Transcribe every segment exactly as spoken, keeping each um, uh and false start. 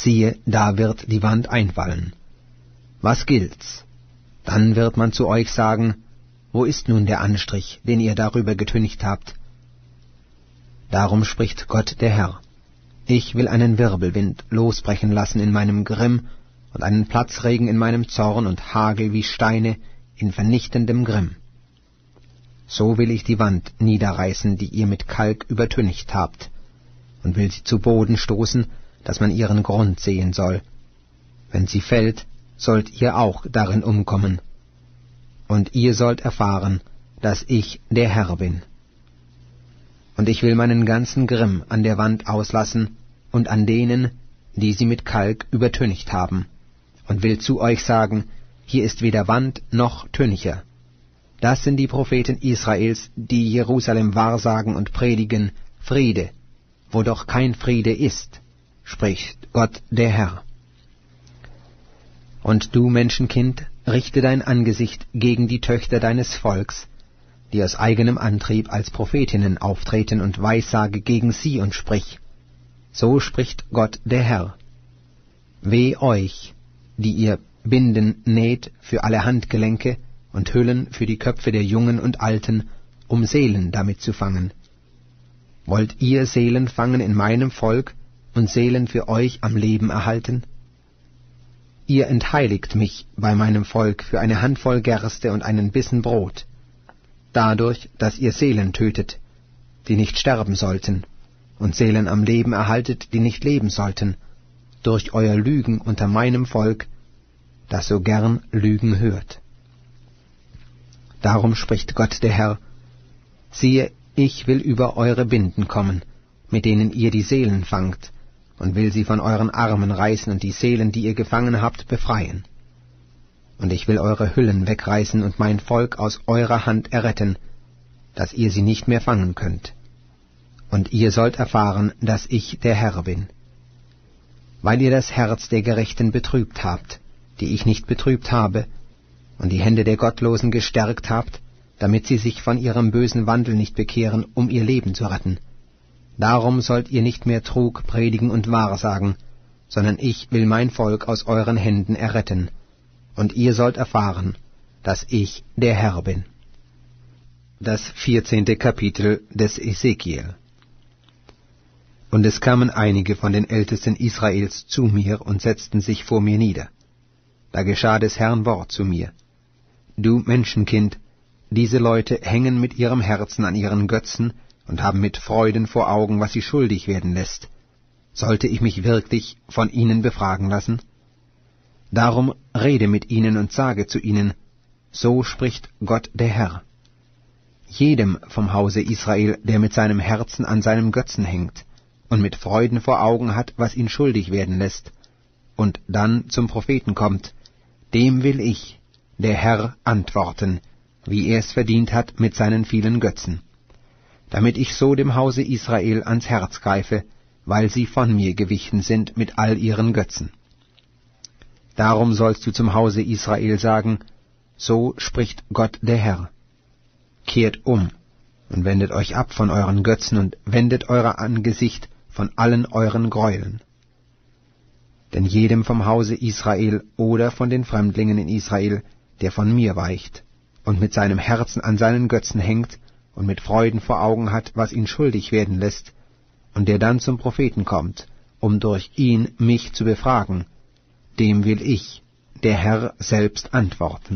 siehe, da wird die Wand einfallen. Was gilt's? Dann wird man zu euch sagen, wo ist nun der Anstrich, den ihr darüber getüncht habt? Darum spricht Gott der Herr: Ich will einen Wirbelwind losbrechen lassen in meinem Grimm und einen Platzregen in meinem Zorn und Hagel wie Steine in vernichtendem Grimm. So will ich die Wand niederreißen, die ihr mit Kalk übertüncht habt, und will sie zu Boden stoßen, dass man ihren Grund sehen soll. Wenn sie fällt, sollt ihr auch darin umkommen. Und ihr sollt erfahren, dass ich der Herr bin. Und ich will meinen ganzen Grimm an der Wand auslassen und an denen, die sie mit Kalk übertüncht haben, und will zu euch sagen, hier ist weder Wand noch Tüncher. Das sind die Propheten Israels, die Jerusalem wahrsagen und predigen, Friede, wo doch kein Friede ist, spricht Gott der Herr. Und du, Menschenkind, richte dein Angesicht gegen die Töchter deines Volks, die aus eigenem Antrieb als Prophetinnen auftreten, und weissage gegen sie und sprich: So spricht Gott der Herr: Weh euch, die ihr Binden näht für alle Handgelenke und Hüllen für die Köpfe der Jungen und Alten, um Seelen damit zu fangen. Wollt ihr Seelen fangen in meinem Volk und Seelen für euch am Leben erhalten? Ihr entheiligt mich bei meinem Volk für eine Handvoll Gerste und einen Bissen Brot, dadurch, dass ihr Seelen tötet, die nicht sterben sollten, und Seelen am Leben erhaltet, die nicht leben sollten, durch euer Lügen unter meinem Volk, das so gern Lügen hört. Darum spricht Gott der Herr: Siehe, ich will über eure Binden kommen, mit denen ihr die Seelen fangt, und will sie von euren Armen reißen und die Seelen, die ihr gefangen habt, befreien. Und ich will eure Hüllen wegreißen und mein Volk aus eurer Hand erretten, dass ihr sie nicht mehr fangen könnt. Und ihr sollt erfahren, dass ich der Herr bin. Weil ihr das Herz der Gerechten betrübt habt, die ich nicht betrübt habe, und die Hände der Gottlosen gestärkt habt, damit sie sich von ihrem bösen Wandel nicht bekehren, um ihr Leben zu retten. Darum sollt ihr nicht mehr Trug predigen und Wahrsagen, sondern ich will mein Volk aus euren Händen erretten, und ihr sollt erfahren, dass ich der Herr bin. Das vierzehnte Kapitel des Ezekiel. Und es kamen einige von den Ältesten Israels zu mir und setzten sich vor mir nieder. Da geschah des Herrn Wort zu mir: Du Menschenkind, diese Leute hängen mit ihrem Herzen an ihren Götzen und haben mit Freuden vor Augen, was sie schuldig werden lässt. Sollte ich mich wirklich von ihnen befragen lassen? Darum rede mit ihnen und sage zu ihnen: So spricht Gott der Herr. Jedem vom Hause Israel, der mit seinem Herzen an seinem Götzen hängt und mit Freuden vor Augen hat, was ihn schuldig werden lässt, und dann zum Propheten kommt, dem will ich, der Herr, antworten, wie er es verdient hat mit seinen vielen Götzen, damit ich so dem Hause Israel ans Herz greife, weil sie von mir gewichen sind mit all ihren Götzen. Darum sollst du zum Hause Israel sagen: So spricht Gott der Herr. Kehrt um und wendet euch ab von euren Götzen und wendet euer Angesicht von allen euren Gräueln. Denn jedem vom Hause Israel oder von den Fremdlingen in Israel, der von mir weicht und mit seinem Herzen an seinen Götzen hängt und mit Freuden vor Augen hat, was ihn schuldig werden lässt, und der dann zum Propheten kommt, um durch ihn mich zu befragen, dem will ich, der Herr, selbst antworten.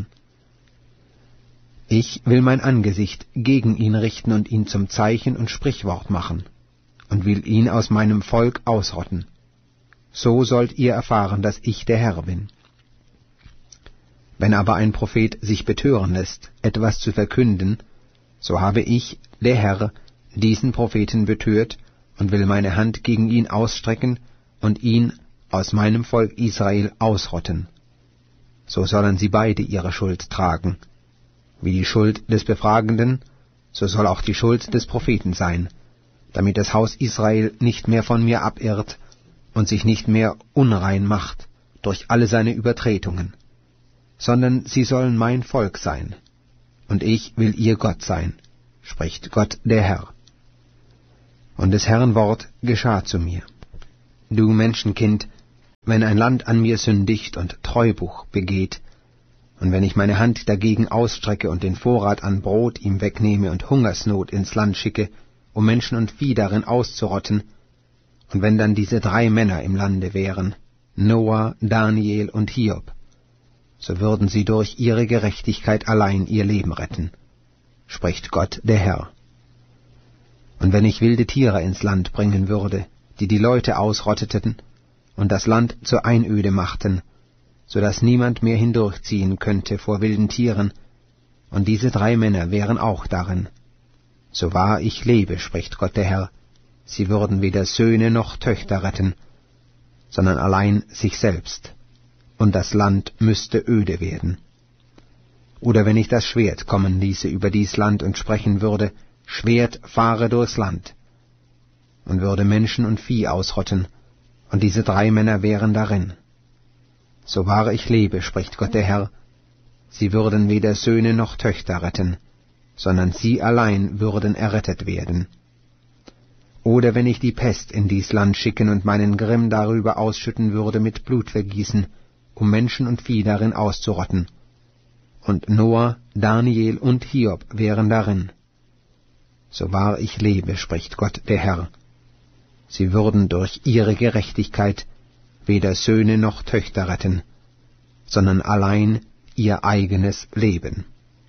Ich will mein Angesicht gegen ihn richten und ihn zum Zeichen und Sprichwort machen, und will ihn aus meinem Volk ausrotten. So sollt ihr erfahren, dass ich der Herr bin. Wenn aber ein Prophet sich betören lässt, etwas zu verkünden, so habe ich, der Herr, diesen Propheten betört und will meine Hand gegen ihn ausstrecken und ihn aus meinem Volk Israel ausrotten. So sollen sie beide ihre Schuld tragen. Wie die Schuld des Befragenden, so soll auch die Schuld des Propheten sein, damit das Haus Israel nicht mehr von mir abirrt und sich nicht mehr unrein macht durch alle seine Übertretungen, sondern sie sollen mein Volk sein, und ich will ihr Gott sein, spricht Gott der Herr. Und des Herrn Wort geschah zu mir: Du Menschenkind, wenn ein Land an mir sündigt und Treubuch begeht, und wenn ich meine Hand dagegen ausstrecke und den Vorrat an Brot ihm wegnehme und Hungersnot ins Land schicke, um Menschen und Vieh darin auszurotten, und wenn dann diese drei Männer im Lande wären, Noah, Daniel und Hiob, so würden sie durch ihre Gerechtigkeit allein ihr Leben retten, spricht Gott der Herr. Und wenn ich wilde Tiere ins Land bringen würde, die die Leute ausrotteten und das Land zur Einöde machten, so dass niemand mehr hindurchziehen könnte vor wilden Tieren, und diese drei Männer wären auch darin, so wahr ich lebe, spricht Gott der Herr, sie würden weder Söhne noch Töchter retten, sondern allein sich selbst, und das Land müsste öde werden. Oder wenn ich das Schwert kommen ließe über dies Land und sprechen würde, Schwert fahre durchs Land, und würde Menschen und Vieh ausrotten, und diese drei Männer wären darin. So wahr ich lebe, spricht Gott der Herr, sie würden weder Söhne noch Töchter retten, sondern sie allein würden errettet werden. Oder wenn ich die Pest in dies Land schicken und meinen Grimm darüber ausschütten würde mit Blutvergießen, um Menschen und Vieh darin auszurotten. Und Noah, Daniel und Hiob wären darin. So wahr ich lebe, spricht Gott der Herr, sie würden durch ihre Gerechtigkeit weder Söhne noch Töchter retten, sondern allein ihr eigenes Leben.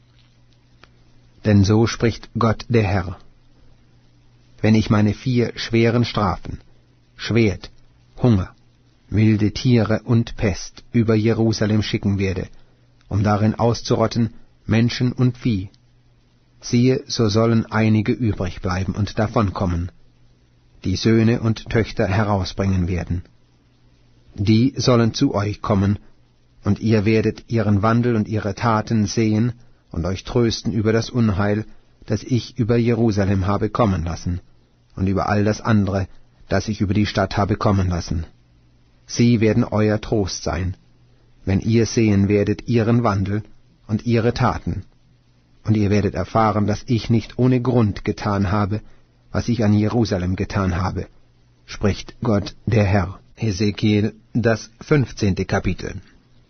Denn so spricht Gott der Herr: Wenn ich meine vier schweren Strafen, Schwert, Hunger, wilde Tiere und Pest über Jerusalem schicken werde, um darin auszurotten Menschen und Vieh, siehe, so sollen einige übrig bleiben und davonkommen, die Söhne und Töchter herausbringen werden. Die sollen zu euch kommen, und ihr werdet ihren Wandel und ihre Taten sehen und euch trösten über das Unheil, das ich über Jerusalem habe kommen lassen, und über all das andere, das ich über die Stadt habe kommen lassen. Sie werden euer Trost sein, wenn ihr sehen werdet ihren Wandel und ihre Taten, und ihr werdet erfahren, dass ich nicht ohne Grund getan habe, was ich an Jerusalem getan habe, spricht Gott der Herr. Hesekiel, das fünfzehnte Kapitel.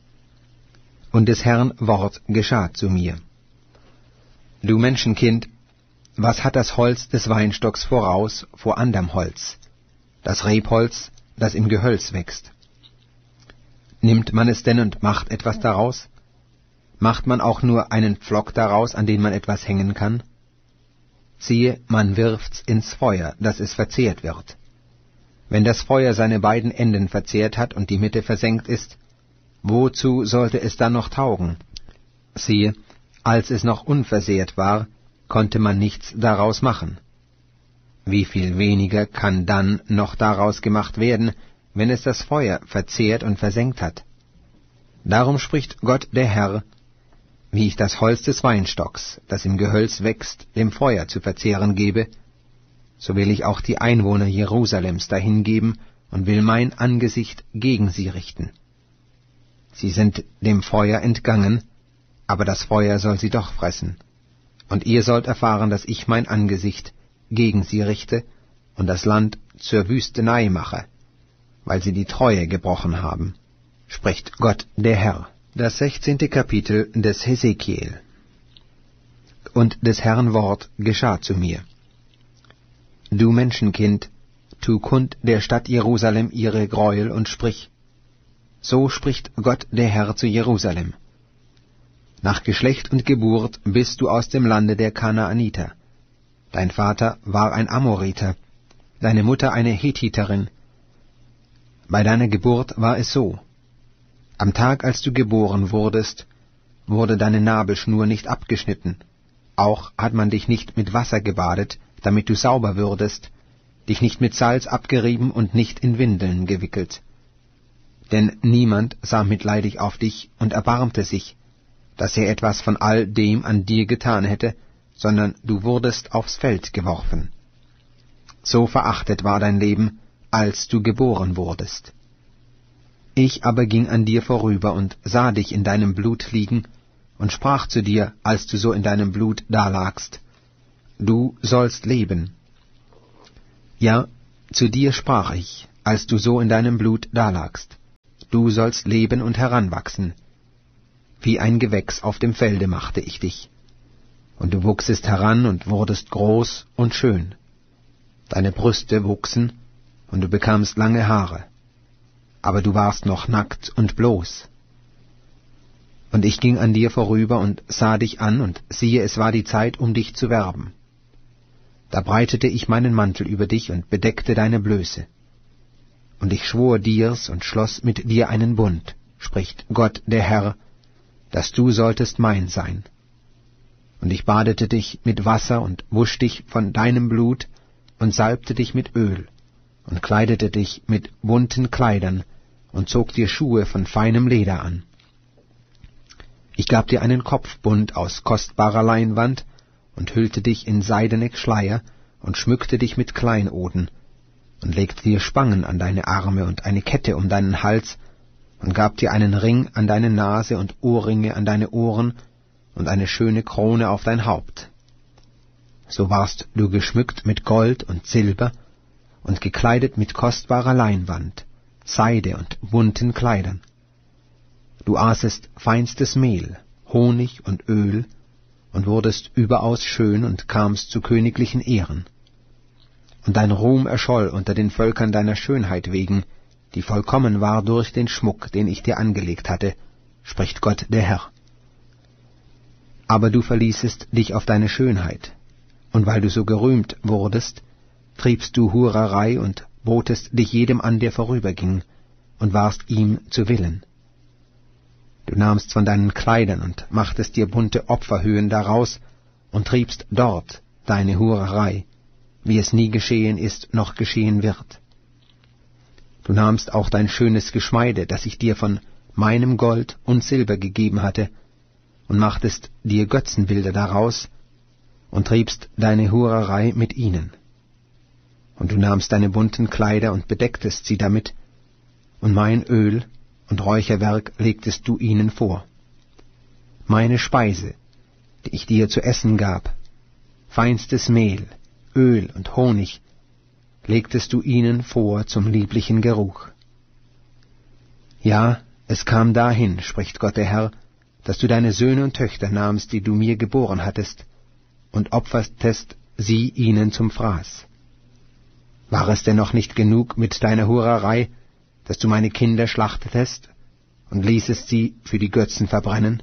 Und des Herrn Wort geschah zu mir: Du Menschenkind, was hat das Holz des Weinstocks voraus vor anderm Holz, das Rebholz, das im Gehölz wächst? Nimmt man es denn und macht etwas daraus? Macht man auch nur einen Pflock daraus, an den man etwas hängen kann? Siehe, man wirft's ins Feuer, dass es verzehrt wird. Wenn das Feuer seine beiden Enden verzehrt hat und die Mitte versengt ist, wozu sollte es dann noch taugen? Siehe, als es noch unversehrt war, konnte man nichts daraus machen. Wie viel weniger kann dann noch daraus gemacht werden, wenn es das Feuer verzehrt und versengt hat? Darum spricht Gott der Herr: Wie ich das Holz des Weinstocks, das im Gehölz wächst, dem Feuer zu verzehren gebe, so will ich auch die Einwohner Jerusalems dahingeben und will mein Angesicht gegen sie richten. Sie sind dem Feuer entgangen, aber das Feuer soll sie doch fressen. Und ihr sollt erfahren, dass ich mein Angesicht gegen sie richte und das Land zur Wüstenei mache, weil sie die Treue gebrochen haben, spricht Gott der Herr. Das sechzehnte Kapitel des Hesekiel. Und des Herrn Wort geschah zu mir: Du Menschenkind, tu kund der Stadt Jerusalem ihre Greuel und sprich: So spricht Gott der Herr zu Jerusalem: Nach Geschlecht und Geburt bist du aus dem Lande der Kanaaniter. Dein Vater war ein Amoriter, deine Mutter eine Hethiterin. Bei deiner Geburt war es so: Am Tag, als du geboren wurdest, wurde deine Nabelschnur nicht abgeschnitten, auch hat man dich nicht mit Wasser gebadet, damit du sauber würdest, dich nicht mit Salz abgerieben und nicht in Windeln gewickelt. Denn niemand sah mitleidig auf dich und erbarmte sich, dass er etwas von all dem an dir getan hätte, sondern du wurdest aufs Feld geworfen. So verachtet war dein Leben, als du geboren wurdest. Ich aber ging an dir vorüber und sah dich in deinem Blut liegen und sprach zu dir, als du so in deinem Blut dalagst: Du sollst leben. Ja, zu dir sprach ich, als du so in deinem Blut dalagst: du sollst leben und heranwachsen. Wie ein Gewächs auf dem Felde machte ich dich. Und du wuchsest heran und wurdest groß und schön. Deine Brüste wuchsen, und du bekamst lange Haare. Aber du warst noch nackt und bloß. Und ich ging an dir vorüber und sah dich an, und siehe, es war die Zeit, um dich zu werben. Da breitete ich meinen Mantel über dich und bedeckte deine Blöße. Und ich schwor dir's und schloss mit dir einen Bund, spricht Gott der Herr, dass du solltest mein sein. Und ich badete dich mit Wasser und wusch dich von deinem Blut und salbte dich mit Öl und kleidete dich mit bunten Kleidern und zog dir Schuhe von feinem Leder an. Ich gab dir einen Kopfbund aus kostbarer Leinwand und hüllte dich in seidene Schleier und schmückte dich mit Kleinoden und legte dir Spangen an deine Arme und eine Kette um deinen Hals und gab dir einen Ring an deine Nase und Ohrringe an deine Ohren und eine schöne Krone auf dein Haupt. So warst du geschmückt mit Gold und Silber und gekleidet mit kostbarer Leinwand, Seide und bunten Kleidern. Du aßest feinstes Mehl, Honig und Öl und wurdest überaus schön und kamst zu königlichen Ehren. Und dein Ruhm erscholl unter den Völkern deiner Schönheit wegen, die vollkommen war durch den Schmuck, den ich dir angelegt hatte, spricht Gott der Herr. Aber du verließest dich auf deine Schönheit, und weil du so gerühmt wurdest, triebst du Hurerei und botest dich jedem an, der vorüberging, und warst ihm zu Willen. Du nahmst von deinen Kleidern und machtest dir bunte Opferhöhen daraus und triebst dort deine Hurerei, wie es nie geschehen ist noch geschehen wird. Du nahmst auch dein schönes Geschmeide, das ich dir von meinem Gold und Silber gegeben hatte, und machtest dir Götzenbilder daraus und triebst deine Hurerei mit ihnen. Und du nahmst deine bunten Kleider und bedecktest sie damit, und mein Öl und Räucherwerk legtest du ihnen vor. Meine Speise, die ich dir zu essen gab, feinstes Mehl, Öl und Honig, legtest du ihnen vor zum lieblichen Geruch. Ja, es kam dahin, spricht Gott der Herr, dass du deine Söhne und Töchter nahmst, die du mir geboren hattest, und opfertest sie ihnen zum Fraß. War es denn noch nicht genug mit deiner Hurerei, dass du meine Kinder schlachtetest und ließest sie für die Götzen verbrennen?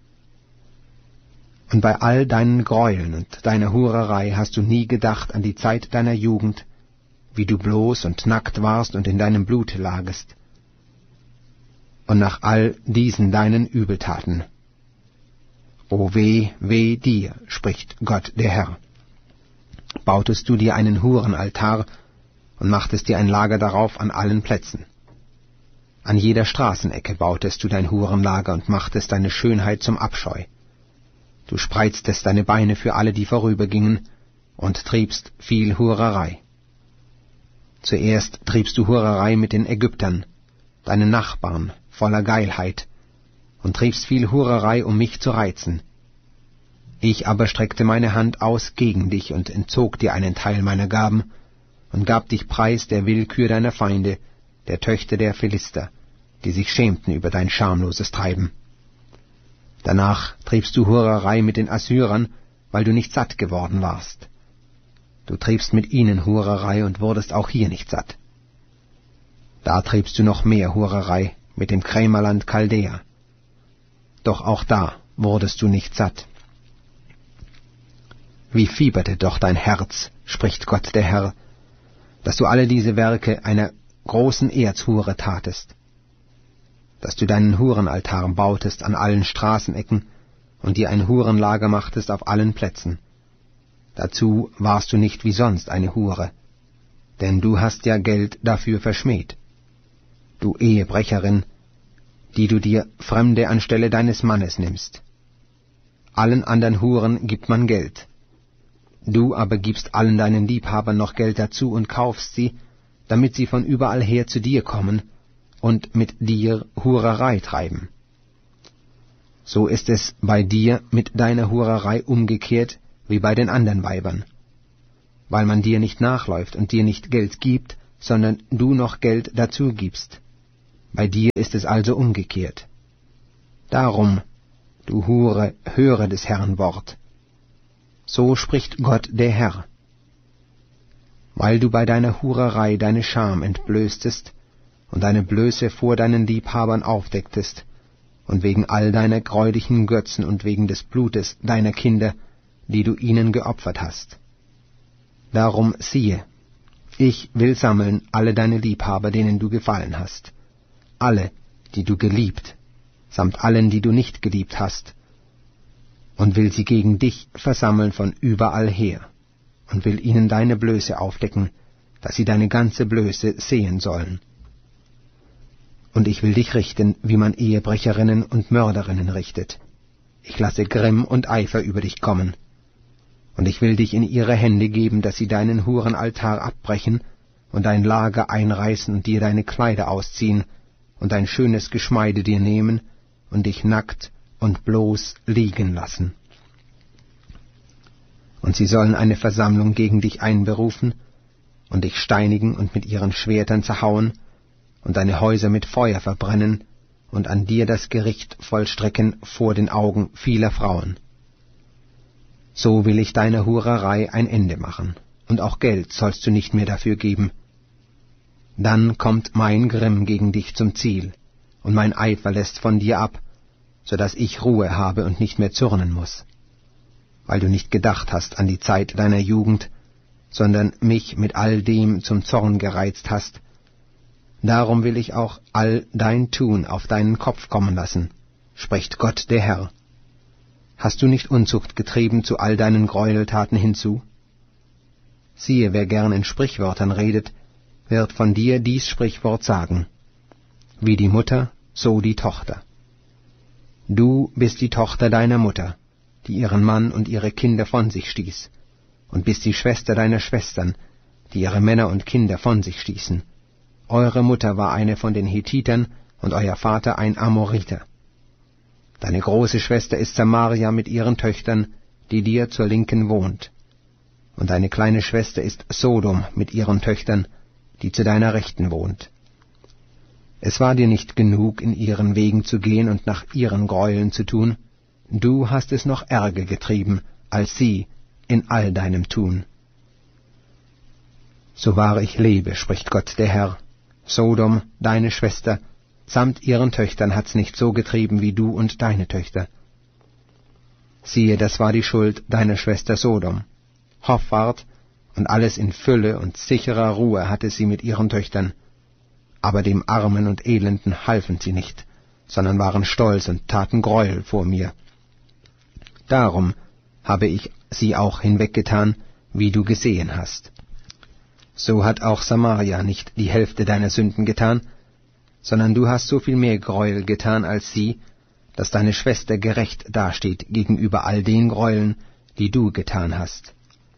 Und bei all deinen Gräueln und deiner Hurerei hast du nie gedacht an die Zeit deiner Jugend, wie du bloß und nackt warst und in deinem Blut lagest. Und nach all diesen deinen Übeltaten. O weh, weh dir, spricht Gott der Herr. Bautest du dir einen Hurenaltar und machtest dir ein Lager darauf an allen Plätzen. An jeder Straßenecke bautest du dein Hurenlager und machtest deine Schönheit zum Abscheu. Du spreiztest deine Beine für alle, die vorübergingen, und triebst viel Hurerei. Zuerst triebst du Hurerei mit den Ägyptern, deinen Nachbarn, voller Geilheit, und triebst viel Hurerei, um mich zu reizen. Ich aber streckte meine Hand aus gegen dich und entzog dir einen Teil meiner Gaben und gab dich preis der Willkür deiner Feinde, der Töchter der Philister, die sich schämten über dein schamloses Treiben. Danach triebst du Hurerei mit den Assyrern, weil du nicht satt geworden warst. Du triebst mit ihnen Hurerei und wurdest auch hier nicht satt. Da triebst du noch mehr Hurerei mit dem Krämerland Chaldea. Doch auch da wurdest du nicht satt. Wie fieberte doch dein Herz, spricht Gott der Herr, dass du alle diese Werke einer großen Erzhure tatest, dass du deinen Hurenaltar bautest an allen Straßenecken und dir ein Hurenlager machtest auf allen Plätzen. Dazu warst du nicht wie sonst eine Hure, denn du hast ja Geld dafür verschmäht. Du Ehebrecherin, die du dir Fremde anstelle deines Mannes nimmst. Allen anderen Huren gibt man Geld. Du aber gibst allen deinen Liebhabern noch Geld dazu und kaufst sie, damit sie von überall her zu dir kommen und mit dir Hurerei treiben. So ist es bei dir mit deiner Hurerei umgekehrt wie bei den anderen Weibern, weil man dir nicht nachläuft und dir nicht Geld gibt, sondern du noch Geld dazu gibst. Bei dir ist es also umgekehrt. Darum, du Hure, höre des Herrn Wort. So spricht Gott der Herr. Weil du bei deiner Hurerei deine Scham entblößtest und deine Blöße vor deinen Liebhabern aufdecktest, und wegen all deiner gräulichen Götzen und wegen des Blutes deiner Kinder, die du ihnen geopfert hast. Darum siehe, ich will sammeln alle deine Liebhaber, denen du gefallen hast, alle, die du geliebt, samt allen, die du nicht geliebt hast, und will sie gegen dich versammeln von überall her, und will ihnen deine Blöße aufdecken, dass sie deine ganze Blöße sehen sollen. Und ich will dich richten, wie man Ehebrecherinnen und Mörderinnen richtet. Ich lasse Grimm und Eifer über dich kommen. Und ich will dich in ihre Hände geben, dass sie deinen Hurenaltar abbrechen und dein Lager einreißen und dir deine Kleider ausziehen und dein schönes Geschmeide dir nehmen und dich nackt und bloß liegen lassen. Und sie sollen eine Versammlung gegen dich einberufen und dich steinigen und mit ihren Schwertern zerhauen und deine Häuser mit Feuer verbrennen und an dir das Gericht vollstrecken vor den Augen vieler Frauen. So will ich deiner Hurerei ein Ende machen, und auch Geld sollst du nicht mehr dafür geben. Dann kommt mein Grimm gegen dich zum Ziel, und mein Eifer lässt von dir ab, so dass ich Ruhe habe und nicht mehr zürnen muß, weil du nicht gedacht hast an die Zeit deiner Jugend, sondern mich mit all dem zum Zorn gereizt hast. Darum will ich auch all dein Tun auf deinen Kopf kommen lassen, spricht Gott der Herr. Hast du nicht Unzucht getrieben zu all deinen Gräueltaten hinzu? Siehe, wer gern in Sprichwörtern redet, wird von dir dies Sprichwort sagen: Wie die Mutter, so die Tochter. Du bist die Tochter deiner Mutter, die ihren Mann und ihre Kinder von sich stieß, und bist die Schwester deiner Schwestern, die ihre Männer und Kinder von sich stießen. Eure Mutter war eine von den Hethitern und euer Vater ein Amoriter. Deine große Schwester ist Samaria mit ihren Töchtern, die dir zur Linken wohnt. Und deine kleine Schwester ist Sodom mit ihren Töchtern, die zu deiner Rechten wohnt. Es war dir nicht genug, in ihren Wegen zu gehen und nach ihren Gräueln zu tun, du hast es noch ärger getrieben als sie in all deinem Tun. So wahr ich lebe, spricht Gott der Herr, Sodom, deine Schwester, samt ihren Töchtern hat's nicht so getrieben wie du und deine Töchter. Siehe, das war die Schuld deiner Schwester Sodom. Hoffart und alles in Fülle und sicherer Ruhe hatte sie mit ihren Töchtern, aber dem Armen und Elenden halfen sie nicht, sondern waren stolz und taten Gräuel vor mir. Darum habe ich sie auch hinweggetan, wie du gesehen hast. So hat auch Samaria nicht die Hälfte deiner Sünden getan, sondern du hast so viel mehr Gräuel getan als sie, dass deine Schwester gerecht dasteht gegenüber all den Gräueln, die du getan hast.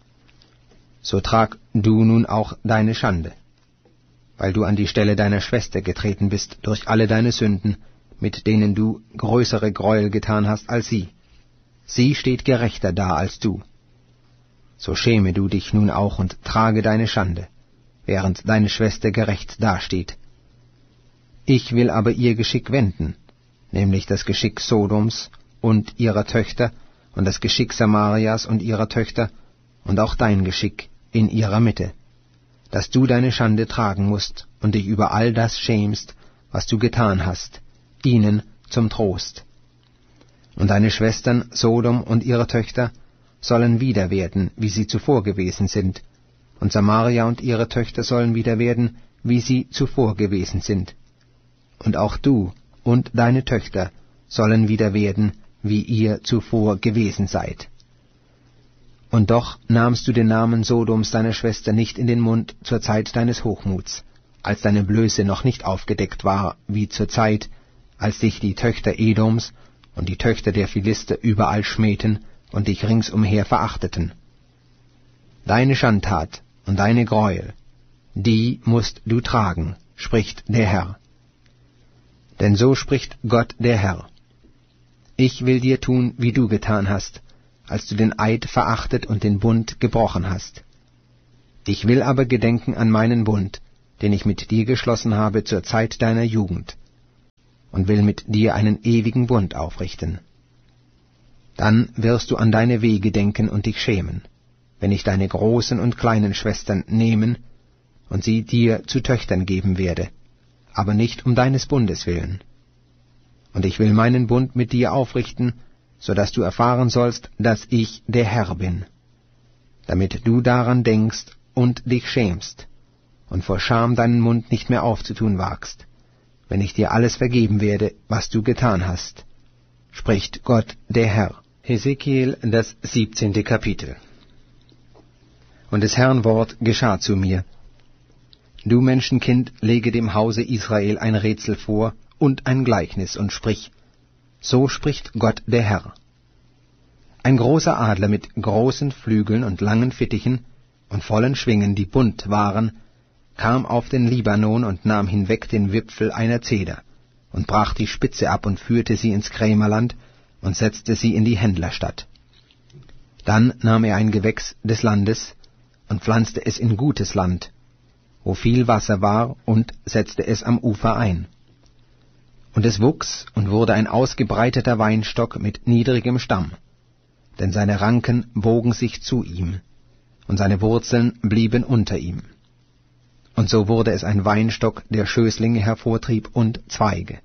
So trag du nun auch deine Schande, weil du an die Stelle deiner Schwester getreten bist durch alle deine Sünden, mit denen du größere Gräuel getan hast als sie. Sie steht gerechter da als du. So schäme du dich nun auch und trage deine Schande, während deine Schwester gerecht dasteht. Ich will aber ihr Geschick wenden, nämlich das Geschick Sodoms und ihrer Töchter und das Geschick Samarias und ihrer Töchter und auch dein Geschick in ihrer Mitte, dass du deine Schande tragen musst und dich über all das schämst, was du getan hast, ihnen zum Trost. Und deine Schwestern Sodom und ihre Töchter sollen wieder werden, wie sie zuvor gewesen sind, und Samaria und ihre Töchter sollen wieder werden, wie sie zuvor gewesen sind. Und auch du und deine Töchter sollen wieder werden, wie ihr zuvor gewesen seid. Und doch nahmst du den Namen Sodoms deiner Schwester nicht in den Mund zur Zeit deines Hochmuts, als deine Blöße noch nicht aufgedeckt war, wie zur Zeit, als dich die Töchter Edoms und die Töchter der Philister überall schmähten und dich ringsumher verachteten. Deine Schandtat und deine Gräuel, die musst du tragen, spricht der Herr. Denn so spricht Gott der Herr: Ich will dir tun, wie du getan hast, als du den Eid verachtet und den Bund gebrochen hast. Ich will aber gedenken an meinen Bund, den ich mit dir geschlossen habe zur Zeit deiner Jugend, und will mit dir einen ewigen Bund aufrichten. Dann wirst du an deine Wege denken und dich schämen, wenn ich deine großen und kleinen Schwestern nehmen und sie dir zu Töchtern geben werde, aber nicht um deines Bundes willen. Und ich will meinen Bund mit dir aufrichten, so dass du erfahren sollst, dass ich der Herr bin, damit du daran denkst und dich schämst und vor Scham deinen Mund nicht mehr aufzutun wagst, wenn ich dir alles vergeben werde, was du getan hast, spricht Gott der Herr. Hesekiel, das siebzehnte Kapitel. Und des Herrn Wort geschah zu mir: Du Menschenkind, lege dem Hause Israel ein Rätsel vor und ein Gleichnis und sprich: So spricht Gott der Herr. Ein großer Adler mit großen Flügeln und langen Fittichen und vollen Schwingen, die bunt waren, kam auf den Libanon und nahm hinweg den Wipfel einer Zeder und brach die Spitze ab und führte sie ins Krämerland und setzte sie in die Händlerstadt. Dann nahm er ein Gewächs des Landes und pflanzte es in gutes Land, wo viel Wasser war, und setzte es am Ufer ein. Und es wuchs und wurde ein ausgebreiteter Weinstock mit niedrigem Stamm, denn seine Ranken bogen sich zu ihm, und seine Wurzeln blieben unter ihm. Und so wurde es ein Weinstock, der Schößlinge hervortrieb und Zweige.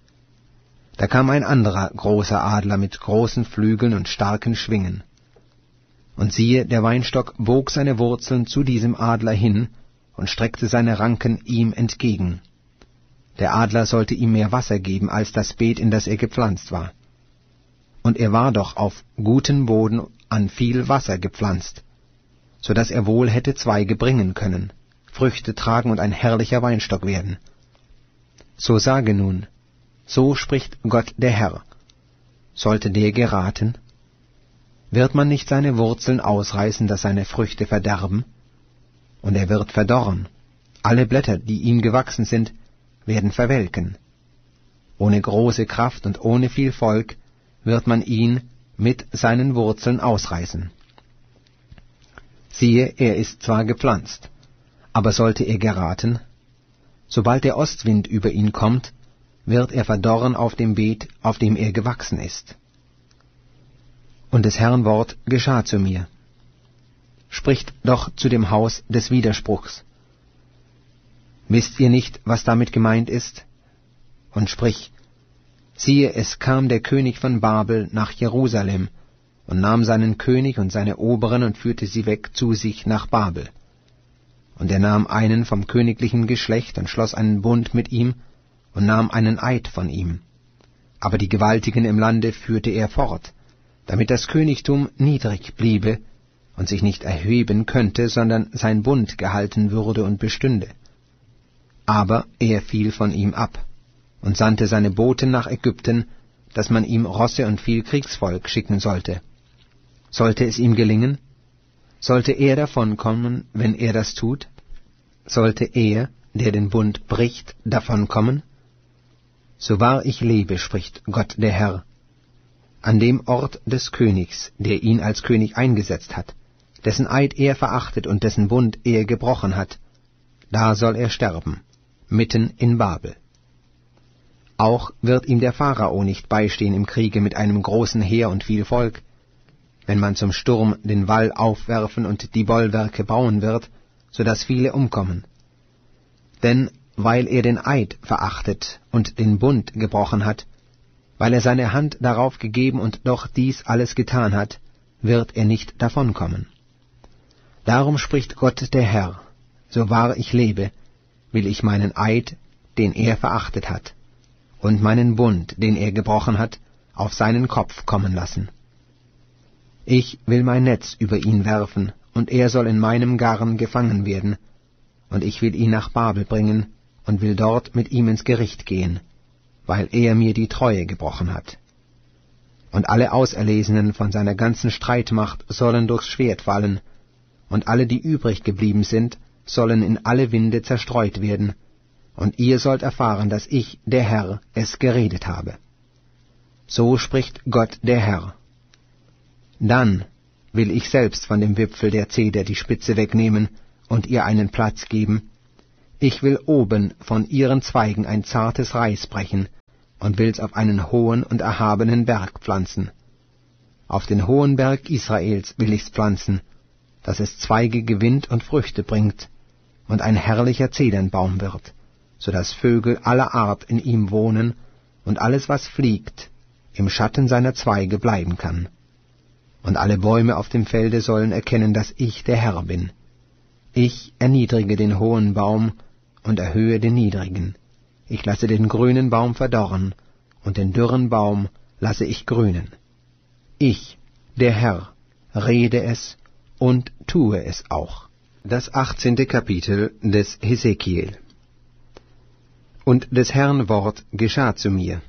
Da kam ein anderer großer Adler mit großen Flügeln und starken Schwingen. Und siehe, der Weinstock bog seine Wurzeln zu diesem Adler hin und streckte seine Ranken ihm entgegen. Der Adler sollte ihm mehr Wasser geben als das Beet, in das er gepflanzt war. Und er war doch auf guten Boden an viel Wasser gepflanzt, so dass er wohl hätte Zweige bringen können, Früchte tragen und ein herrlicher Weinstock werden. So sage nun: So spricht Gott der Herr. Sollte der geraten? Wird man nicht seine Wurzeln ausreißen, dass seine Früchte verderben? Und er wird verdorren. Alle Blätter, die ihm gewachsen sind, werden verwelken. Ohne große Kraft und ohne viel Volk wird man ihn mit seinen Wurzeln ausreißen. Siehe, er ist zwar gepflanzt, aber sollte er geraten? Sobald der Ostwind über ihn kommt, wird er verdorren auf dem Beet, auf dem er gewachsen ist. Und des Herrn Wort geschah zu mir: Spricht doch zu dem Haus des Widerspruchs. Wisst ihr nicht, was damit gemeint ist? Und sprich: Siehe, es kam der König von Babel nach Jerusalem und nahm seinen König und seine Oberen und führte sie weg zu sich nach Babel. Und er nahm einen vom königlichen Geschlecht und schloss einen Bund mit ihm und nahm einen Eid von ihm. Aber die Gewaltigen im Lande führte er fort, damit das Königtum niedrig bliebe und sich nicht erheben könnte, sondern sein Bund gehalten würde und bestünde. Aber er fiel von ihm ab und sandte seine Boten nach Ägypten, dass man ihm Rosse und viel Kriegsvolk schicken sollte. Sollte es ihm gelingen? Sollte er davonkommen, wenn er das tut? Sollte er, der den Bund bricht, davonkommen? So wahr ich lebe, spricht Gott der Herr, an dem Ort des Königs, der ihn als König eingesetzt hat, dessen Eid er verachtet und dessen Bund er gebrochen hat, da soll er sterben, mitten in Babel. Auch wird ihm der Pharao nicht beistehen im Kriege mit einem großen Heer und viel Volk, wenn man zum Sturm den Wall aufwerfen und die Bollwerke bauen wird, so dass viele umkommen. Denn weil er den Eid verachtet und den Bund gebrochen hat, weil er seine Hand darauf gegeben und doch dies alles getan hat, wird er nicht davonkommen. Darum spricht Gott der Herr: So wahr ich lebe, will ich meinen Eid, den er verachtet hat, und meinen Bund, den er gebrochen hat, auf seinen Kopf kommen lassen. Ich will mein Netz über ihn werfen, und er soll in meinem Garn gefangen werden, und ich will ihn nach Babel bringen, und will dort mit ihm ins Gericht gehen, weil er mir die Treue gebrochen hat. Und alle Auserlesenen von seiner ganzen Streitmacht sollen durchs Schwert fallen, und alle, die übrig geblieben sind, sollen in alle Winde zerstreut werden, und ihr sollt erfahren, dass ich, der Herr, es geredet habe. So spricht Gott der Herr. Dann will ich selbst von dem Wipfel der Zeder die Spitze wegnehmen und ihr einen Platz geben. Ich will oben von ihren Zweigen ein zartes Reis brechen, und will's auf einen hohen und erhabenen Berg pflanzen. Auf den hohen Berg Israels will ich's pflanzen, dass es Zweige gewinnt und Früchte bringt, und ein herrlicher Zedernbaum wird, so dass Vögel aller Art in ihm wohnen, und alles, was fliegt, im Schatten seiner Zweige bleiben kann. Und alle Bäume auf dem Felde sollen erkennen, dass ich der Herr bin. Ich erniedrige den hohen Baum und erhöhe den niedrigen. Ich lasse den grünen Baum verdorren, und den dürren Baum lasse ich grünen. Ich, der Herr, rede es und tue es auch. Das achtzehnte Kapitel des Hesekiel. Und des Herrn Wort geschah zu mir.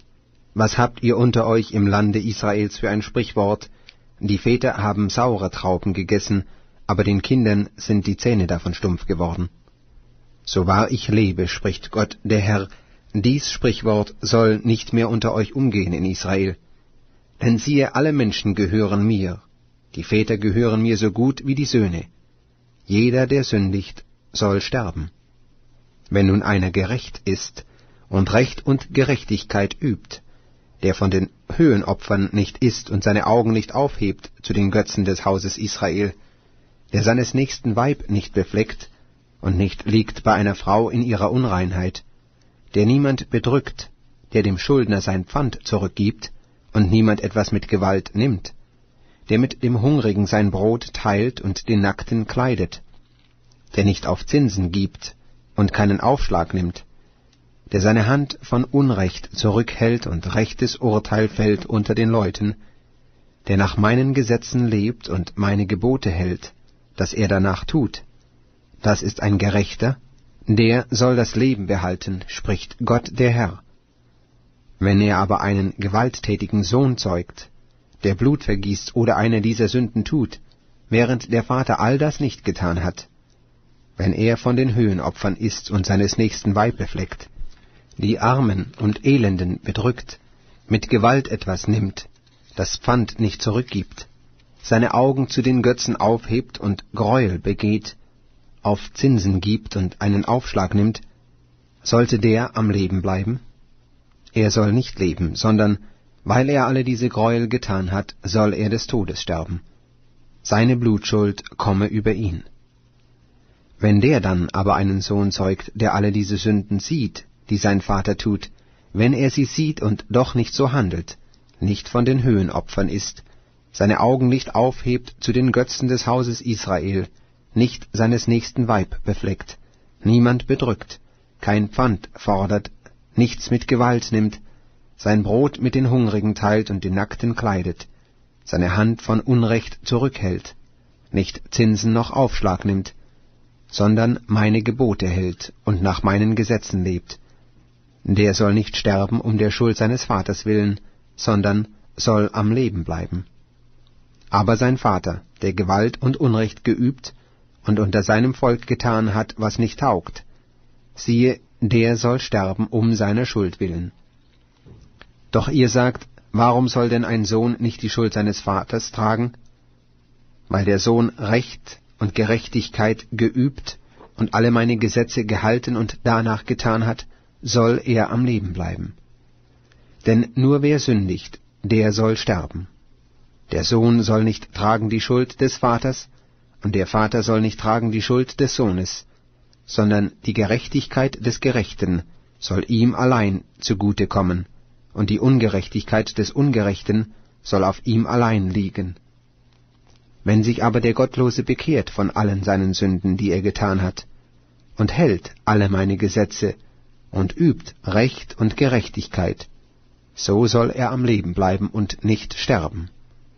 Was habt ihr unter euch im Lande Israels für ein Sprichwort? Die Väter haben saure Trauben gegessen, aber den Kindern sind die Zähne davon stumpf geworden. So wahr ich lebe, spricht Gott der Herr, dies Sprichwort soll nicht mehr unter euch umgehen in Israel. Denn siehe, alle Menschen gehören mir, die Väter gehören mir so gut wie die Söhne. Jeder, der sündigt, soll sterben. Wenn nun einer gerecht ist und Recht und Gerechtigkeit übt, der von den Höhenopfern nicht isst und seine Augen nicht aufhebt zu den Götzen des Hauses Israel, der seines nächsten Weib nicht befleckt und nicht liegt bei einer Frau in ihrer Unreinheit, der niemand bedrückt, der dem Schuldner sein Pfand zurückgibt und niemand etwas mit Gewalt nimmt, der mit dem Hungrigen sein Brot teilt und den Nackten kleidet, der nicht auf Zinsen gibt und keinen Aufschlag nimmt, der seine Hand von Unrecht zurückhält und rechtes Urteil fällt unter den Leuten, der nach meinen Gesetzen lebt und meine Gebote hält, dass er danach tut, das ist ein Gerechter, der soll das Leben behalten, spricht Gott der Herr. Wenn er aber einen gewalttätigen Sohn zeugt, der Blut vergießt oder eine dieser Sünden tut, während der Vater all das nicht getan hat, wenn er von den Höhenopfern isst und seines nächsten Weib befleckt, die Armen und Elenden bedrückt, mit Gewalt etwas nimmt, das Pfand nicht zurückgibt, seine Augen zu den Götzen aufhebt und Gräuel begeht, auf Zinsen gibt und einen Aufschlag nimmt, sollte der am Leben bleiben? Er soll nicht leben, sondern, weil er alle diese Gräuel getan hat, soll er des Todes sterben. Seine Blutschuld komme über ihn. Wenn der dann aber einen Sohn zeugt, der alle diese Sünden sieht, die sein Vater tut, wenn er sie sieht und doch nicht so handelt, nicht von den Höhenopfern ist, seine Augen nicht aufhebt zu den Götzen des Hauses Israel, nicht seines nächsten Weib befleckt, niemand bedrückt, kein Pfand fordert, nichts mit Gewalt nimmt, sein Brot mit den Hungrigen teilt und den Nackten kleidet, seine Hand von Unrecht zurückhält, nicht Zinsen noch Aufschlag nimmt, sondern meine Gebote hält und nach meinen Gesetzen lebt, der soll nicht sterben um der Schuld seines Vaters willen, sondern soll am Leben bleiben. Aber sein Vater, der Gewalt und Unrecht geübt und unter seinem Volk getan hat, was nicht taugt, siehe, der soll sterben um seiner Schuld willen. Doch ihr sagt, warum soll denn ein Sohn nicht die Schuld seines Vaters tragen? Weil der Sohn Recht und Gerechtigkeit geübt und alle meine Gesetze gehalten und danach getan hat, soll er am Leben bleiben. Denn nur wer sündigt, der soll sterben. Der Sohn soll nicht tragen die Schuld des Vaters, und der Vater soll nicht tragen die Schuld des Sohnes, sondern die Gerechtigkeit des Gerechten soll ihm allein zugute kommen, und die Ungerechtigkeit des Ungerechten soll auf ihm allein liegen. Wenn sich aber der Gottlose bekehrt von allen seinen Sünden, die er getan hat, und hält alle meine Gesetze und übt Recht und Gerechtigkeit, so soll er am Leben bleiben und nicht sterben.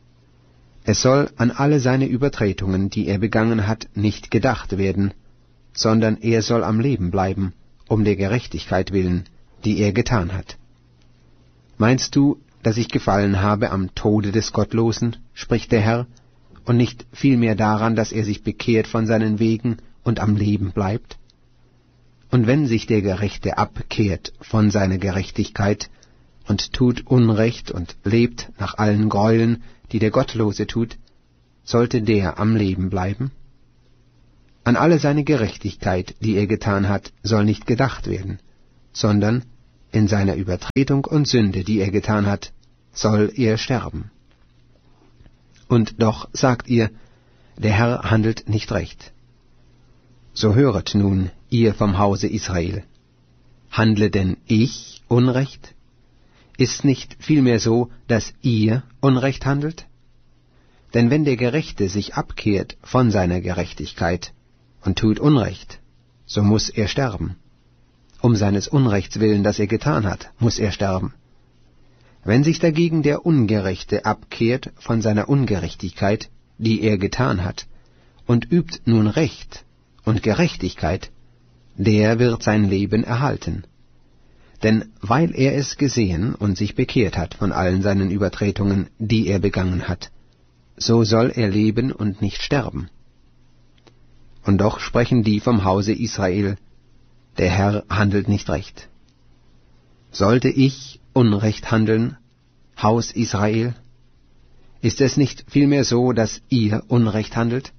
Es soll an alle seine Übertretungen, die er begangen hat, nicht gedacht werden, sondern er soll am Leben bleiben, um der Gerechtigkeit willen, die er getan hat. Meinst du, dass ich gefallen habe am Tode des Gottlosen, spricht der Herr, und nicht vielmehr daran, dass er sich bekehrt von seinen Wegen und am Leben bleibt? Und wenn sich der Gerechte abkehrt von seiner Gerechtigkeit und tut Unrecht und lebt nach allen Gräueln, die der Gottlose tut, sollte der am Leben bleiben? An alle seine Gerechtigkeit, die er getan hat, soll nicht gedacht werden, sondern in seiner Übertretung und Sünde, die er getan hat, soll er sterben. Und doch sagt ihr, der Herr handelt nicht recht. So höret nun, ihr vom Hause Israel. Handle denn ich Unrecht? Ist nicht vielmehr so, dass ihr Unrecht handelt? Denn wenn der Gerechte sich abkehrt von seiner Gerechtigkeit und tut Unrecht, so muß er sterben. Um seines Unrechts willen, das er getan hat, muß er sterben. Wenn sich dagegen der Ungerechte abkehrt von seiner Ungerechtigkeit, die er getan hat, und übt nun Recht und Gerechtigkeit, der wird sein Leben erhalten. Denn weil er es gesehen und sich bekehrt hat von allen seinen Übertretungen, die er begangen hat, so soll er leben und nicht sterben. Und doch sprechen die vom Hause Israel, der Herr handelt nicht recht. Sollte ich Unrecht handeln, Haus Israel? Ist es nicht vielmehr so, dass ihr Unrecht handelt?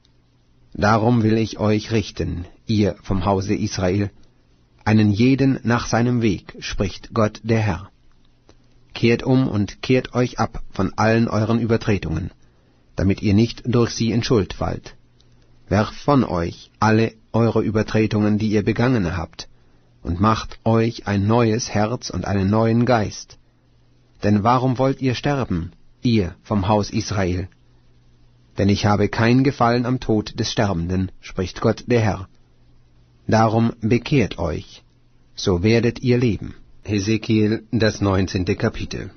Darum will ich euch richten, ihr vom Hause Israel, einen jeden nach seinem Weg, spricht Gott der Herr. Kehrt um und kehrt euch ab von allen euren Übertretungen, damit ihr nicht durch sie in Schuld fallt. Werft von euch alle eure Übertretungen, die ihr begangen habt, und macht euch ein neues Herz und einen neuen Geist. Denn warum wollt ihr sterben, ihr vom Haus Israel? Denn ich habe kein Gefallen am Tod des Sterbenden, spricht Gott der Herr. Darum bekehrt euch, so werdet ihr leben. Hesekiel, das neunzehnte Kapitel.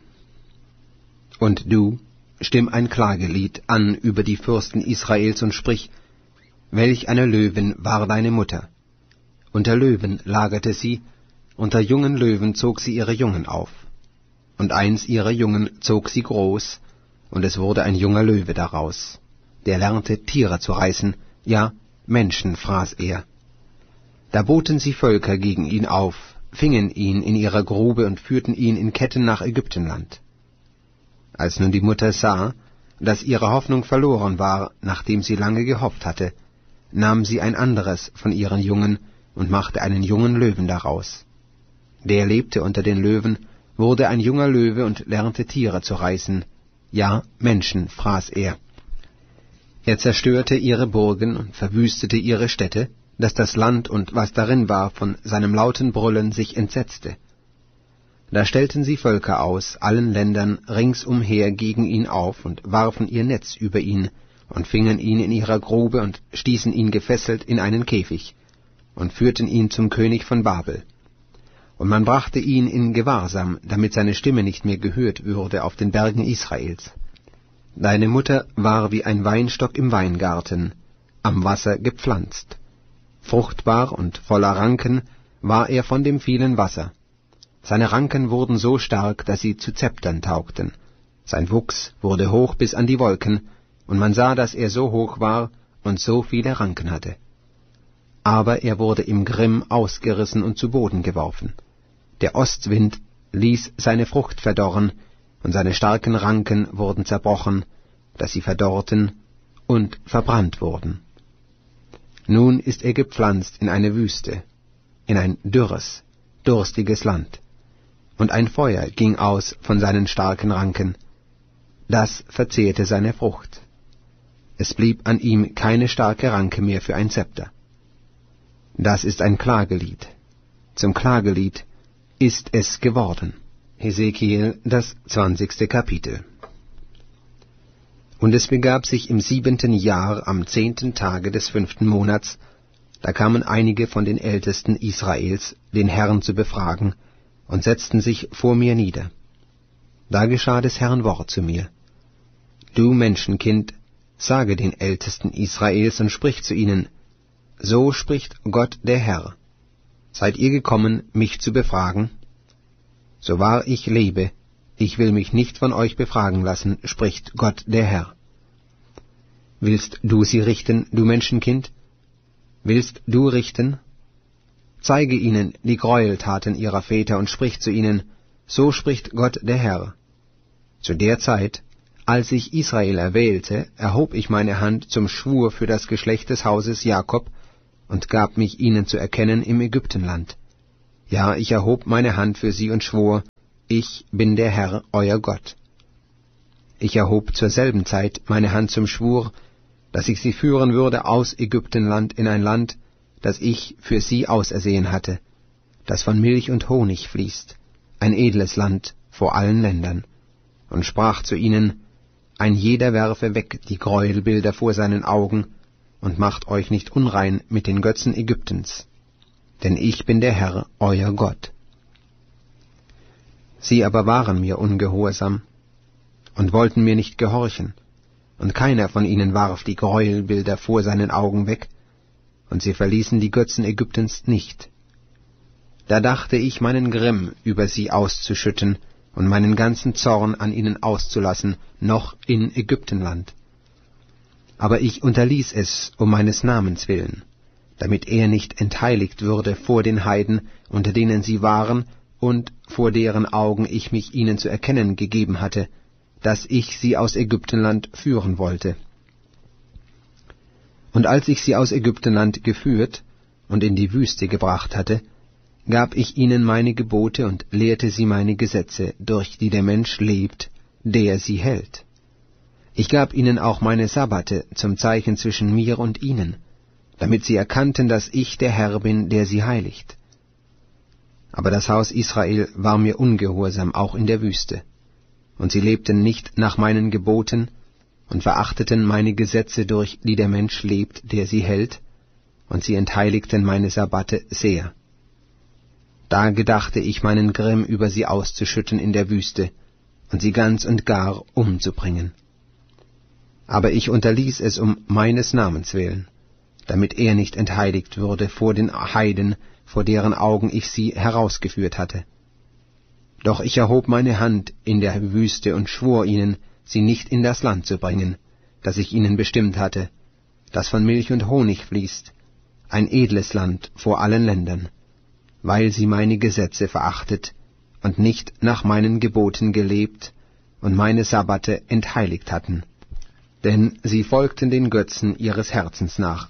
Und du, stimm ein Klagelied an über die Fürsten Israels und sprich, welch eine Löwin war deine Mutter. Unter Löwen lagerte sie, unter jungen Löwen zog sie ihre Jungen auf. Und eins ihrer Jungen zog sie groß, und es wurde ein junger Löwe daraus. Der lernte Tiere zu reißen, ja, Menschen fraß er. Da boten sie Völker gegen ihn auf, fingen ihn in ihrer Grube und führten ihn in Ketten nach Ägyptenland. Als nun die Mutter sah, dass ihre Hoffnung verloren war, nachdem sie lange gehofft hatte, nahm sie ein anderes von ihren Jungen und machte einen jungen Löwen daraus. Der lebte unter den Löwen, wurde ein junger Löwe und lernte Tiere zu reißen, ja, Menschen fraß er. Er zerstörte ihre Burgen und verwüstete ihre Städte, dass das Land und was darin war von seinem lauten Brüllen sich entsetzte. Da stellten sie Völker aus allen Ländern ringsumher gegen ihn auf und warfen ihr Netz über ihn und fingen ihn in ihrer Grube und stießen ihn gefesselt in einen Käfig und führten ihn zum König von Babel. Und man brachte ihn in Gewahrsam, damit seine Stimme nicht mehr gehört würde auf den Bergen Israels. Deine Mutter war wie ein Weinstock im Weingarten, am Wasser gepflanzt. Fruchtbar und voller Ranken war er von dem vielen Wasser. Seine Ranken wurden so stark, dass sie zu Zeptern taugten. Sein Wuchs wurde hoch bis an die Wolken, und man sah, dass er so hoch war und so viele Ranken hatte. Aber er wurde im Grimm ausgerissen und zu Boden geworfen. Der Ostwind ließ seine Frucht verdorren, und seine starken Ranken wurden zerbrochen, dass sie verdorrten und verbrannt wurden. Nun ist er gepflanzt in eine Wüste, in ein dürres, durstiges Land, und ein Feuer ging aus von seinen starken Ranken, das verzehrte seine Frucht. Es blieb an ihm keine starke Ranke mehr für ein Zepter. Das ist ein Klagelied. Zum Klagelied ist es geworden. Hesekiel, das zwanzigste Kapitel. Und es begab sich im siebenten Jahr, am zehnten Tage des fünften Monats, da kamen einige von den Ältesten Israels, den Herrn zu befragen, und setzten sich vor mir nieder. Da geschah des Herrn Wort zu mir. Du Menschenkind, sage den Ältesten Israels und sprich zu ihnen, so spricht Gott der Herr. Seid ihr gekommen, mich zu befragen? So wahr ich lebe, ich will mich nicht von euch befragen lassen, spricht Gott der Herr. Willst du sie richten, du Menschenkind? Willst du richten? Zeige ihnen die Gräueltaten ihrer Väter und sprich zu ihnen, so spricht Gott der Herr. Zu der Zeit, als ich Israel erwählte, erhob ich meine Hand zum Schwur für das Geschlecht des Hauses Jakob und gab mich ihnen zu erkennen im Ägyptenland. Ja, ich erhob meine Hand für sie und schwor, ich bin der Herr, euer Gott. Ich erhob zur selben Zeit meine Hand zum Schwur, dass ich sie führen würde aus Ägyptenland in ein Land, das ich für sie ausersehen hatte, das von Milch und Honig fließt, ein edles Land vor allen Ländern, und sprach zu ihnen, ein jeder werfe weg die Gräuelbilder vor seinen Augen, und macht euch nicht unrein mit den Götzen Ägyptens, denn ich bin der Herr, euer Gott. Sie aber waren mir ungehorsam und wollten mir nicht gehorchen, und keiner von ihnen warf die Gräuelbilder vor seinen Augen weg, und sie verließen die Götzen Ägyptens nicht. Da dachte ich, meinen Grimm über sie auszuschütten und meinen ganzen Zorn an ihnen auszulassen, noch in Ägyptenland. Aber ich unterließ es um meines Namens willen, damit er nicht entheiligt würde vor den Heiden, unter denen sie waren, und vor deren Augen ich mich ihnen zu erkennen gegeben hatte, dass ich sie aus Ägyptenland führen wollte. Und als ich sie aus Ägyptenland geführt und in die Wüste gebracht hatte, gab ich ihnen meine Gebote und lehrte sie meine Gesetze, durch die der Mensch lebt, der sie hält. Ich gab ihnen auch meine Sabbate zum Zeichen zwischen mir und ihnen, damit sie erkannten, dass ich der Herr bin, der sie heiligt. Aber das Haus Israel war mir ungehorsam, auch in der Wüste, und sie lebten nicht nach meinen Geboten und verachteten meine Gesetze, durch die der Mensch lebt, der sie hält, und sie entheiligten meine Sabbate sehr. Da gedachte ich, meinen Grimm über sie auszuschütten in der Wüste und sie ganz und gar umzubringen. Aber ich unterließ es um meines Namens willen, damit er nicht entheiligt würde vor den Heiden, vor deren Augen ich sie herausgeführt hatte. Doch ich erhob meine Hand in der Wüste und schwor ihnen, sie nicht in das Land zu bringen, das ich ihnen bestimmt hatte, das von Milch und Honig fließt, ein edles Land vor allen Ländern, weil sie meine Gesetze verachtet und nicht nach meinen Geboten gelebt und meine Sabbate entheiligt hatten. Denn sie folgten den Götzen ihres Herzens nach.